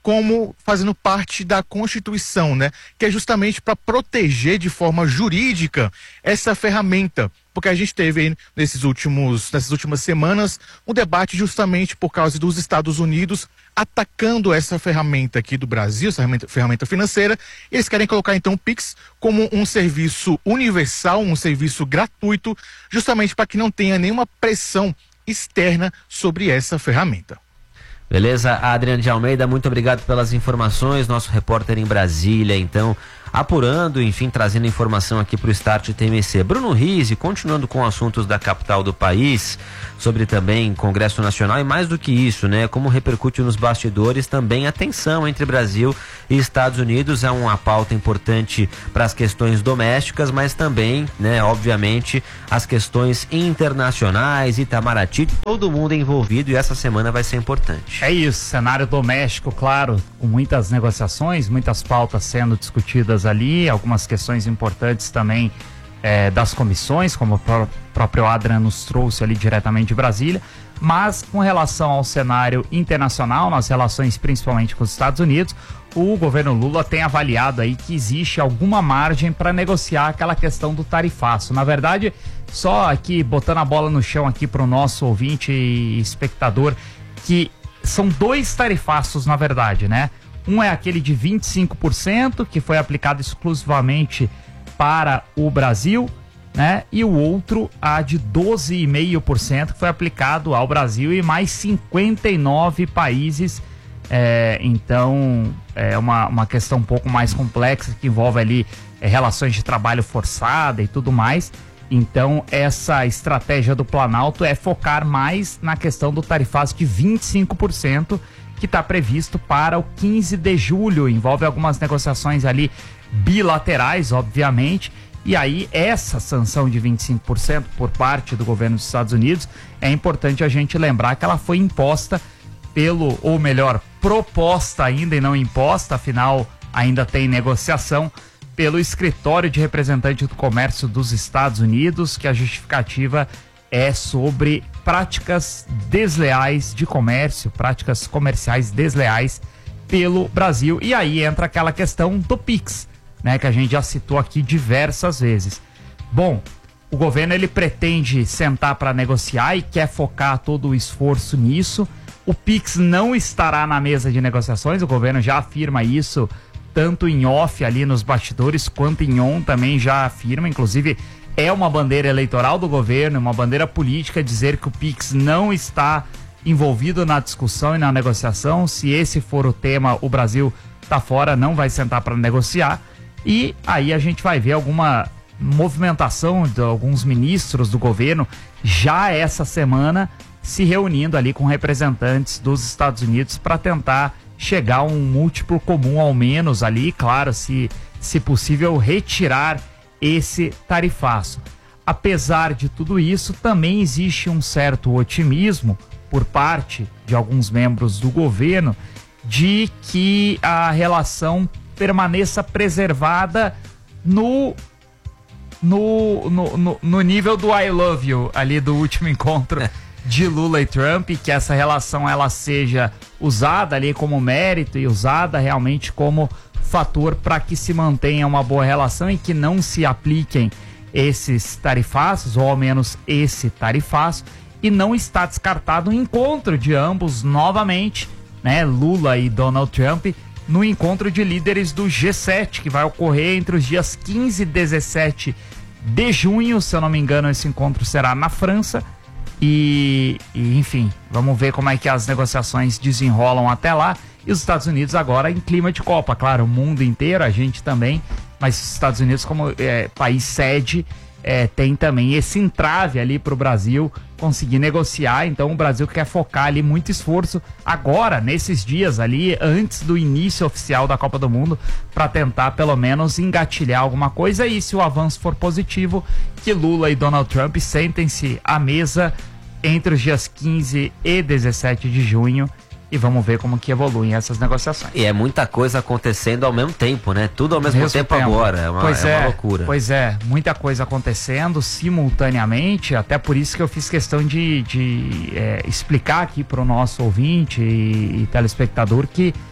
como fazendo parte da Constituição, né? Que é justamente para proteger de forma jurídica essa ferramenta. Porque a gente teve aí nesses últimos, nessas últimas semanas um debate justamente por causa dos Estados Unidos atacando essa ferramenta aqui do Brasil, essa ferramenta, ferramenta financeira. Eles querem colocar então o Pix como um serviço universal, um serviço gratuito, justamente para que não tenha nenhuma pressão externa sobre essa ferramenta. Beleza, Adriano de Almeida, muito obrigado pelas informações, nosso repórter em Brasília, então, apurando, enfim, trazendo informação aqui para o Start T M C. Bruno Rizzi, continuando com assuntos da capital do país, sobre também Congresso Nacional e mais do que isso, né, como repercute nos bastidores também a tensão entre Brasil e Estados Unidos. É uma pauta importante para as questões domésticas, mas também, né, obviamente, as questões internacionais, Itamaraty, todo mundo envolvido, e essa semana vai ser importante. É isso, cenário doméstico, claro, com muitas negociações, muitas pautas sendo discutidas ali, algumas questões importantes também é, das comissões, como o pró- próprio Adrian nos trouxe ali diretamente de Brasília, mas com relação ao cenário internacional, nas relações principalmente com os Estados Unidos, o governo Lula tem avaliado aí que existe alguma margem para negociar aquela questão do tarifaço. Na verdade, só aqui botando a bola no chão aqui para o nosso ouvinte e espectador, que são dois tarifaços, na verdade, né? Um é aquele de vinte e cinco por cento, que foi aplicado exclusivamente para o Brasil, né? E o outro, a de doze vírgula cinco por cento, que foi aplicado ao Brasil e mais cinquenta e nove países. É, então, é uma, uma questão um pouco mais complexa, que envolve ali é, relações de trabalho forçada e tudo mais. Então, essa estratégia do Planalto é focar mais na questão do tarifaço de vinte e cinco por cento, que está previsto para o quinze de julho. Envolve algumas negociações ali bilaterais, obviamente. E aí, essa sanção de vinte e cinco por cento por parte do governo dos Estados Unidos, é importante a gente lembrar que ela foi imposta pelo, ou melhor, proposta ainda e não imposta, afinal, ainda tem negociação, pelo Escritório de Representante do Comércio dos Estados Unidos, que a justificativa é sobre práticas desleais de comércio, práticas comerciais desleais pelo Brasil. E aí entra aquela questão do Pix, né, que a gente já citou aqui diversas vezes. Bom, o governo ele pretende sentar para negociar e quer focar todo o esforço nisso. O Pix não estará na mesa de negociações, o governo já afirma isso, tanto em off ali nos bastidores, quanto em on também já afirma. Inclusive, é uma bandeira eleitoral do governo, uma bandeira política dizer que o Pix não está envolvido na discussão e na negociação. Se esse for o tema, o Brasil tá fora, não vai sentar para negociar. E aí a gente vai ver alguma movimentação de alguns ministros do governo já essa semana se reunindo ali com representantes dos Estados Unidos para tentar chegar a um múltiplo comum ao menos ali, claro, se, se possível retirar esse tarifaço. Apesar de tudo isso, também existe um certo otimismo por parte de alguns membros do governo de que a relação permaneça preservada no, no, no, no, no nível do I love you ali do último encontro de Lula e Trump, que essa relação ela seja usada ali como mérito e usada realmente como fator para que se mantenha uma boa relação e que não se apliquem esses tarifaços, ou ao menos esse tarifaço, e não está descartado o encontro de ambos novamente, né, Lula e Donald Trump, no encontro de líderes do G sete, que vai ocorrer entre os dias quinze e dezessete de junho, se eu não me engano, esse encontro será na França. E, e, enfim, vamos ver como é que as negociações desenrolam até lá. E os Estados Unidos agora em clima de Copa, claro, o mundo inteiro, a gente também, mas os Estados Unidos como é, país sede é, tem também esse entrave ali para o Brasil conseguir negociar. Então o Brasil quer focar ali muito esforço agora, nesses dias ali, antes do início oficial da Copa do Mundo, para tentar pelo menos engatilhar alguma coisa. E se o avanço for positivo, que Lula e Donald Trump sentem-se à mesa entre os dias quinze e dezessete de junho e vamos ver como que evoluem essas negociações. E é muita coisa acontecendo ao mesmo tempo, né? Tudo ao mesmo, mesmo tempo, tempo agora, é uma, pois é, é uma loucura. Pois é, muita coisa acontecendo simultaneamente, até por isso que eu fiz questão de, de é, explicar aqui para o nosso ouvinte e, e telespectador que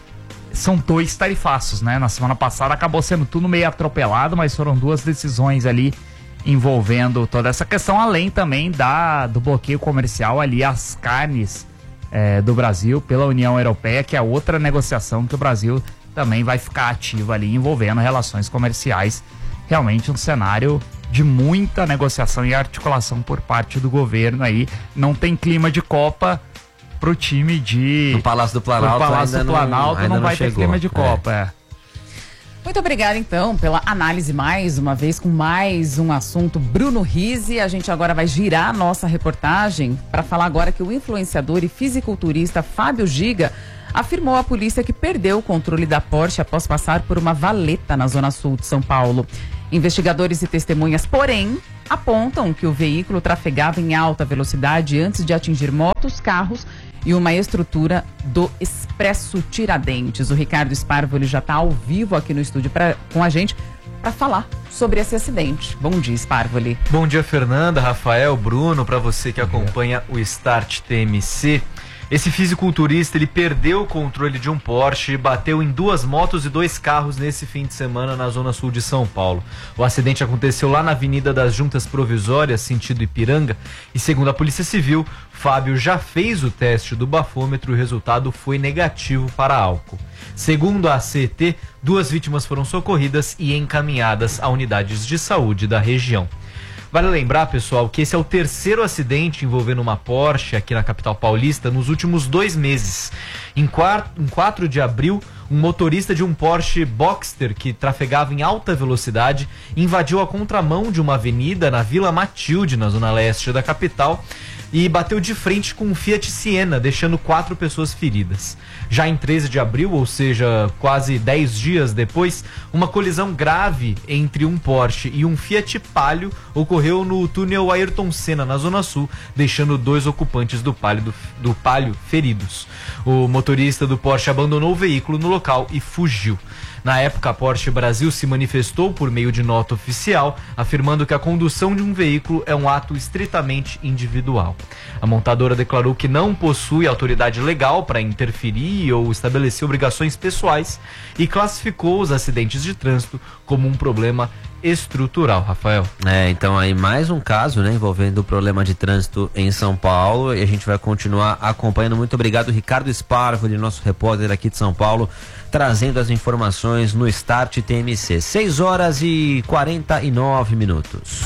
são dois tarifaços, né? Na semana passada acabou sendo tudo meio atropelado, mas foram duas decisões ali envolvendo toda essa questão, além também da, do bloqueio comercial ali às carnes é, do Brasil pela União Europeia, que é outra negociação que o Brasil também vai ficar ativo ali, envolvendo relações comerciais. Realmente um cenário de muita negociação e articulação por parte do governo aí. Não tem clima de Copa pro time de... No Palácio do Planalto, no Palácio do Planalto não, não, não vai chegou. ter clima de Copa, é. é. Muito obrigada, então, pela análise mais uma vez, com mais um assunto. Bruno Rizzi, a gente agora vai girar a nossa reportagem para falar agora que o influenciador e fisiculturista Fábio Giga afirmou à polícia que perdeu o controle da Porsche após passar por uma valeta na zona sul de São Paulo. Investigadores e testemunhas, porém, apontam que o veículo trafegava em alta velocidade antes de atingir motos, carros e uma estrutura do Expresso Tiradentes. O Ricardo Sparvo, ele já está ao vivo aqui no estúdio pra, com a gente para falar sobre esse acidente. Bom dia, Sparvoli. Bom dia, Fernanda, Rafael, Bruno, para você que acompanha o Start T M C. Esse fisiculturista, ele perdeu o controle de um Porsche e bateu em duas motos e dois carros nesse fim de semana na zona sul de São Paulo. O acidente aconteceu lá na Avenida das Juntas Provisórias, sentido Ipiranga, e segundo a Polícia Civil, Fábio já fez o teste do bafômetro e o resultado foi negativo para álcool. Segundo a A C T, duas vítimas foram socorridas e encaminhadas a unidades de saúde da região. Vale lembrar, pessoal, que esse é o terceiro acidente envolvendo uma Porsche aqui na capital paulista nos últimos dois meses. Em quatro de abril, um motorista de um Porsche Boxster que trafegava em alta velocidade invadiu a contramão de uma avenida na Vila Matilde, na zona leste da capital, e bateu de frente com um Fiat Siena, deixando quatro pessoas feridas. Já em treze de abril, ou seja, quase dez dias depois, uma colisão grave entre um Porsche e um Fiat Palio ocorreu no túnel Ayrton Senna, na Zona Sul, deixando dois ocupantes do Palio, do, do Palio feridos. O motorista do Porsche abandonou o veículo no local e fugiu. Na época, a Porsche Brasil se manifestou por meio de nota oficial, afirmando que a condução de um veículo é um ato estritamente individual. A montadora declarou que não possui autoridade legal para interferir ou estabelecer obrigações pessoais e classificou os acidentes de trânsito como um problema estrutural, Rafael. É, então aí mais um caso, né, envolvendo o problema de trânsito em São Paulo, e a gente vai continuar acompanhando. Muito obrigado, Ricardo Sparvo, nosso repórter aqui de São Paulo, trazendo as informações no Start T M C. seis horas e quarenta e nove minutos.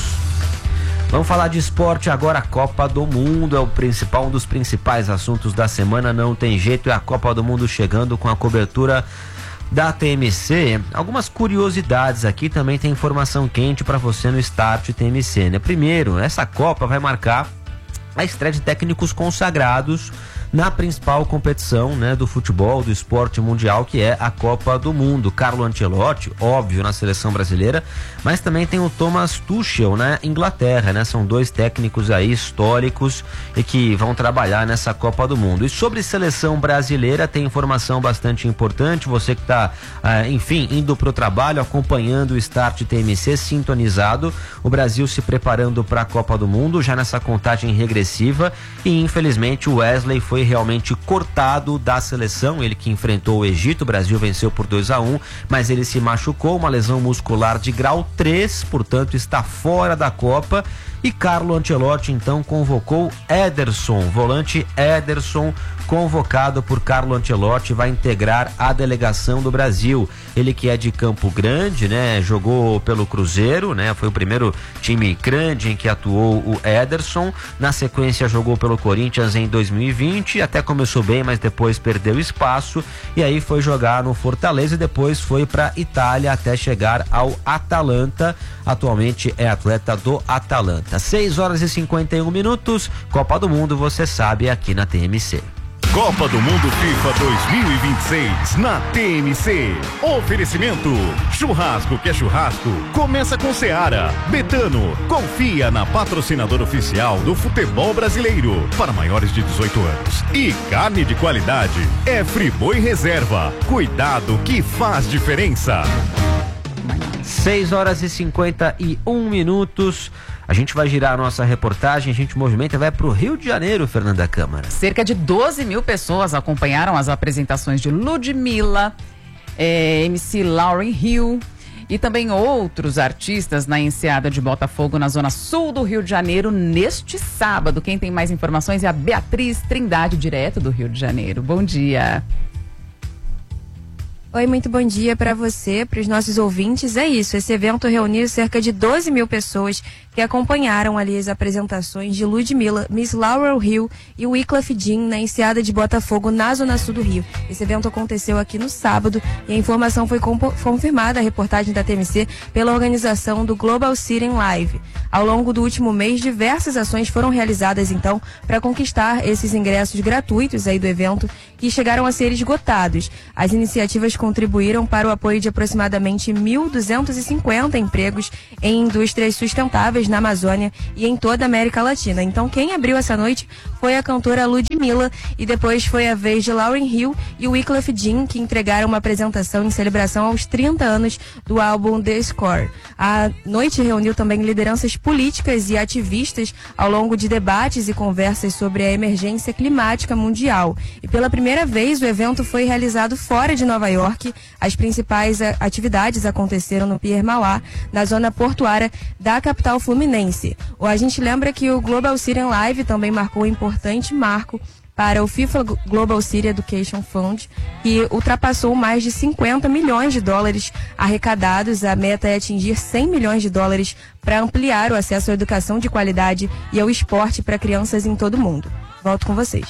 Vamos falar de esporte agora. A Copa do Mundo é o principal, um dos principais assuntos da semana, não tem jeito, é a Copa do Mundo chegando com a cobertura da T M C. Algumas curiosidades aqui, também tem informação quente para você no Start T M C, né? Primeiro, essa Copa vai marcar a estreia de técnicos consagrados na principal competição, né, do futebol, do esporte mundial, que é a Copa do Mundo. Carlo Ancelotti, óbvio, na seleção brasileira, mas também tem o Thomas Tuchel na Inglaterra, né? São dois técnicos aí históricos e que vão trabalhar nessa Copa do Mundo. E sobre seleção brasileira, tem informação bastante importante. Você que está, ah, enfim, indo para o trabalho, acompanhando o Start T M C, sintonizado, o Brasil se preparando para a Copa do Mundo, já nessa contagem regressiva, e infelizmente o Wesley foi realmente cortado da seleção. Ele que enfrentou o Egito, o Brasil venceu por dois a um, mas ele se machucou, uma lesão muscular de grau três, portanto está fora da Copa. E Carlo Ancelotti então convocou Ederson, volante Ederson, convocado por Carlo Ancelotti, vai integrar a delegação do Brasil. Ele que é de Campo Grande, né? Jogou pelo Cruzeiro, né? Foi o primeiro time grande em que atuou o Ederson. Na sequência jogou pelo Corinthians em dois mil e vinte, até começou bem, mas depois perdeu espaço e aí foi jogar no Fortaleza e depois foi para Itália até chegar ao Atalanta. Atualmente é atleta do Atalanta. seis horas e cinquenta e um minutos. Copa do Mundo, você sabe, aqui na T M C. Copa do Mundo FIFA dois mil e vinte e seis na T M C. Oferecimento: churrasco que é churrasco, começa com Seara. Betano, confia na patrocinadora oficial do futebol brasileiro para maiores de dezoito anos. E carne de qualidade é Friboi Reserva. Cuidado que faz diferença. seis horas e cinquenta e um minutos. A gente vai girar a nossa reportagem, a gente movimenta, vai para o Rio de Janeiro, Fernanda Câmara. Cerca de doze mil pessoas acompanharam as apresentações de Ludmilla é, M C Lauryn Hill e também outros artistas na enseada de Botafogo, na zona sul do Rio de Janeiro, neste sábado. Quem tem mais informações é a Beatriz Trindade, direto do Rio de Janeiro. Bom dia. Oi, muito bom dia para você, para os nossos ouvintes. É isso, esse evento reuniu cerca de doze mil pessoas que acompanharam ali as apresentações de Ludmilla, Miss Lauryn Hill e Wyclef Jean na enseada de Botafogo, na zona sul do Rio. Esse evento aconteceu aqui no sábado e a informação foi confirmada, a reportagem da T M C, pela organização do Global City Live. Ao longo do último mês, diversas ações foram realizadas, então, para conquistar esses ingressos gratuitos aí do evento, que chegaram a ser esgotados. As iniciativas contribuíram para o apoio de aproximadamente mil duzentos e cinquenta empregos em indústrias sustentáveis na Amazônia e em toda a América Latina. Então, quem abriu essa noite foi a cantora Ludmilla e depois foi a vez de Lauryn Hill e Wyclef Jean, que entregaram uma apresentação em celebração aos trinta anos do álbum The Score. A noite reuniu também lideranças políticas e ativistas ao longo de debates e conversas sobre a emergência climática mundial. E pela primeira vez o evento foi realizado fora de Nova York. As principais atividades aconteceram no Pier Mauá, na zona portuária da capital fluminense. A gente lembra que o Global City Live também marcou um importante marco para o FIFA Global City Education Fund, que ultrapassou mais de cinquenta milhões de dólares arrecadados. A meta é atingir cem milhões de dólares para ampliar o acesso à educação de qualidade e ao esporte para crianças em todo o mundo. Volto com vocês.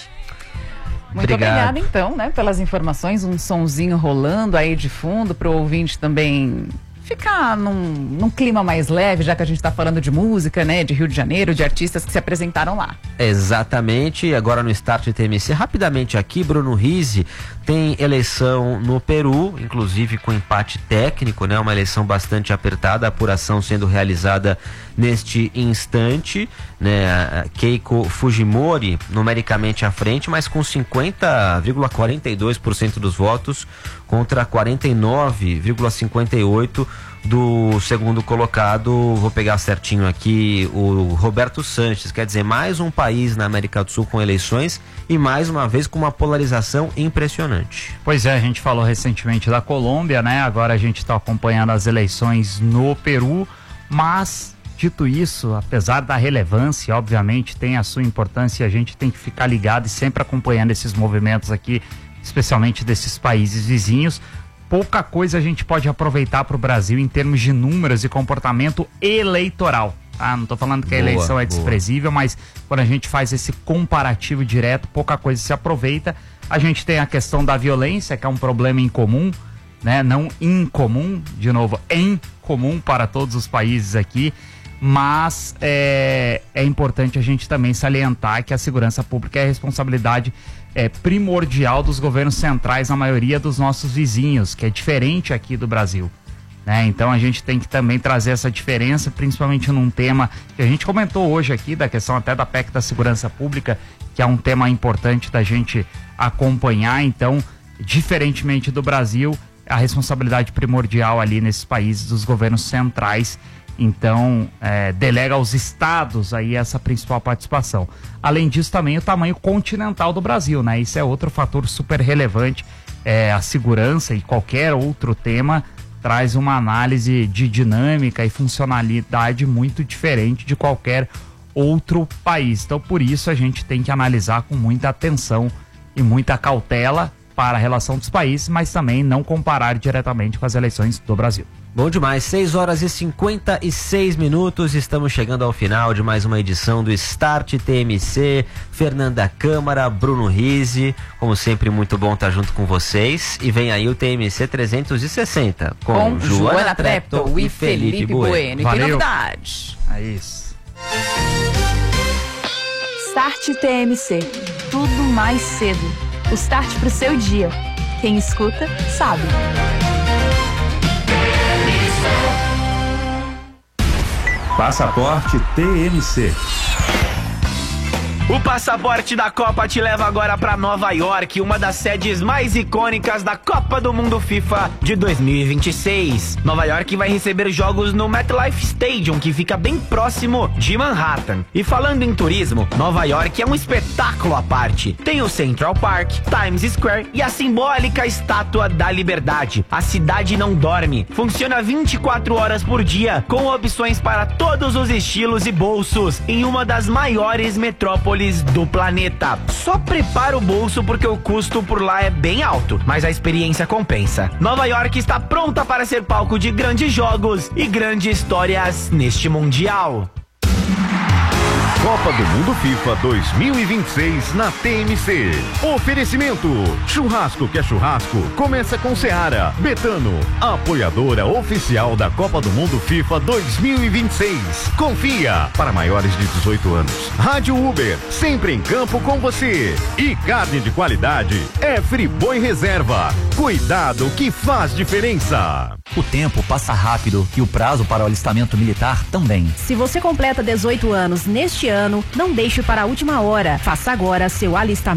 Muito Obrigado. obrigada, então, né, pelas informações. Um sonzinho rolando aí de fundo para o ouvinte também ficar num, num clima mais leve, já que a gente está falando de música, né, de Rio de Janeiro, de artistas que se apresentaram lá. Exatamente, agora no Start T M C, rapidamente aqui, Bruno Rizzi, tem eleição no Peru, inclusive com empate técnico, né, uma eleição bastante apertada, a apuração sendo realizada neste instante, né, Keiko Fujimori numericamente à frente, mas com cinquenta vírgula quarenta e dois por cento dos votos contra quarenta e nove vírgula cinquenta e oito por cento do segundo colocado. Vou pegar certinho aqui, o Roberto Sanches. Quer dizer, mais um país na América do Sul com eleições e mais uma vez com uma polarização impressionante. Pois é, a gente falou recentemente da Colômbia, né? Agora a gente está acompanhando as eleições no Peru, mas dito isso, apesar da relevância, obviamente tem a sua importância, a gente tem que ficar ligado e sempre acompanhando esses movimentos aqui, especialmente desses países vizinhos. Pouca coisa a gente pode aproveitar para o Brasil em termos de números e comportamento eleitoral. Ah, não estou falando que a Boa, eleição é boa. desprezível, mas quando a gente faz esse comparativo direto, pouca coisa se aproveita. A gente tem a questão da violência, que é um problema incomum, né? Não incomum, de novo, em comum para todos os países aqui. Mas é, é importante a gente também salientar que a segurança pública é a responsabilidade é, primordial dos governos centrais na maioria dos nossos vizinhos, que é diferente aqui do Brasil, né? Então a gente tem que também trazer essa diferença, principalmente num tema que a gente comentou hoje aqui, da questão até da P E C da segurança pública, que é um tema importante da gente acompanhar. Então, diferentemente do Brasil, a responsabilidade primordial ali nesses países dos governos centrais. Então, é, delega aos estados aí essa principal participação. Além disso, também o tamanho continental do Brasil, né? Isso é outro fator super relevante. É, a segurança e qualquer outro tema traz uma análise de dinâmica e funcionalidade muito diferente de qualquer outro país. Então, por isso, a gente tem que analisar com muita atenção e muita cautela para a relação dos países, mas também não comparar diretamente com as eleições do Brasil. Bom demais, seis horas e cinquenta e seis minutos, estamos chegando ao final de mais uma edição do Start T M C. Fernanda Câmara, Bruno Rizzi, como sempre, muito bom estar junto com vocês. E vem aí o T M C trezentos e sessenta com, com Joana, Joana Treptow e Felipe Bueno. Bueno. E tem novidade. É isso. Start T M C. Tudo mais cedo. O start pro seu dia. Quem escuta, sabe. Passaporte T M C. O passaporte da Copa te leva agora para Nova York, uma das sedes mais icônicas da Copa do Mundo FIFA de dois mil e vinte e seis. Nova York vai receber jogos no MetLife Stadium, que fica bem próximo de Manhattan. E falando em turismo, Nova York é um espetáculo à parte. Tem o Central Park, Times Square e a simbólica Estátua da Liberdade. A cidade não dorme, funciona vinte e quatro horas por dia, com opções para todos os estilos e bolsos, em uma das maiores metrópoles do planeta. Só prepara o bolso porque o custo por lá é bem alto, mas a experiência compensa. Nova York está pronta para ser palco de grandes jogos e grandes histórias neste Mundial. Copa do Mundo FIFA dois mil e vinte e seis na T M C. Oferecimento: churrasco que é churrasco, começa com Seara. Betano, apoiadora oficial da Copa do Mundo FIFA dois mil e vinte e seis. Confia, para maiores de dezoito anos. Rádio Uber, sempre em campo com você. E carne de qualidade é Friboi Reserva. Cuidado que faz diferença. O tempo passa rápido e o prazo para o alistamento militar também. Se você completa dezoito anos neste ano, não deixe para a última hora. Faça agora seu alistamento.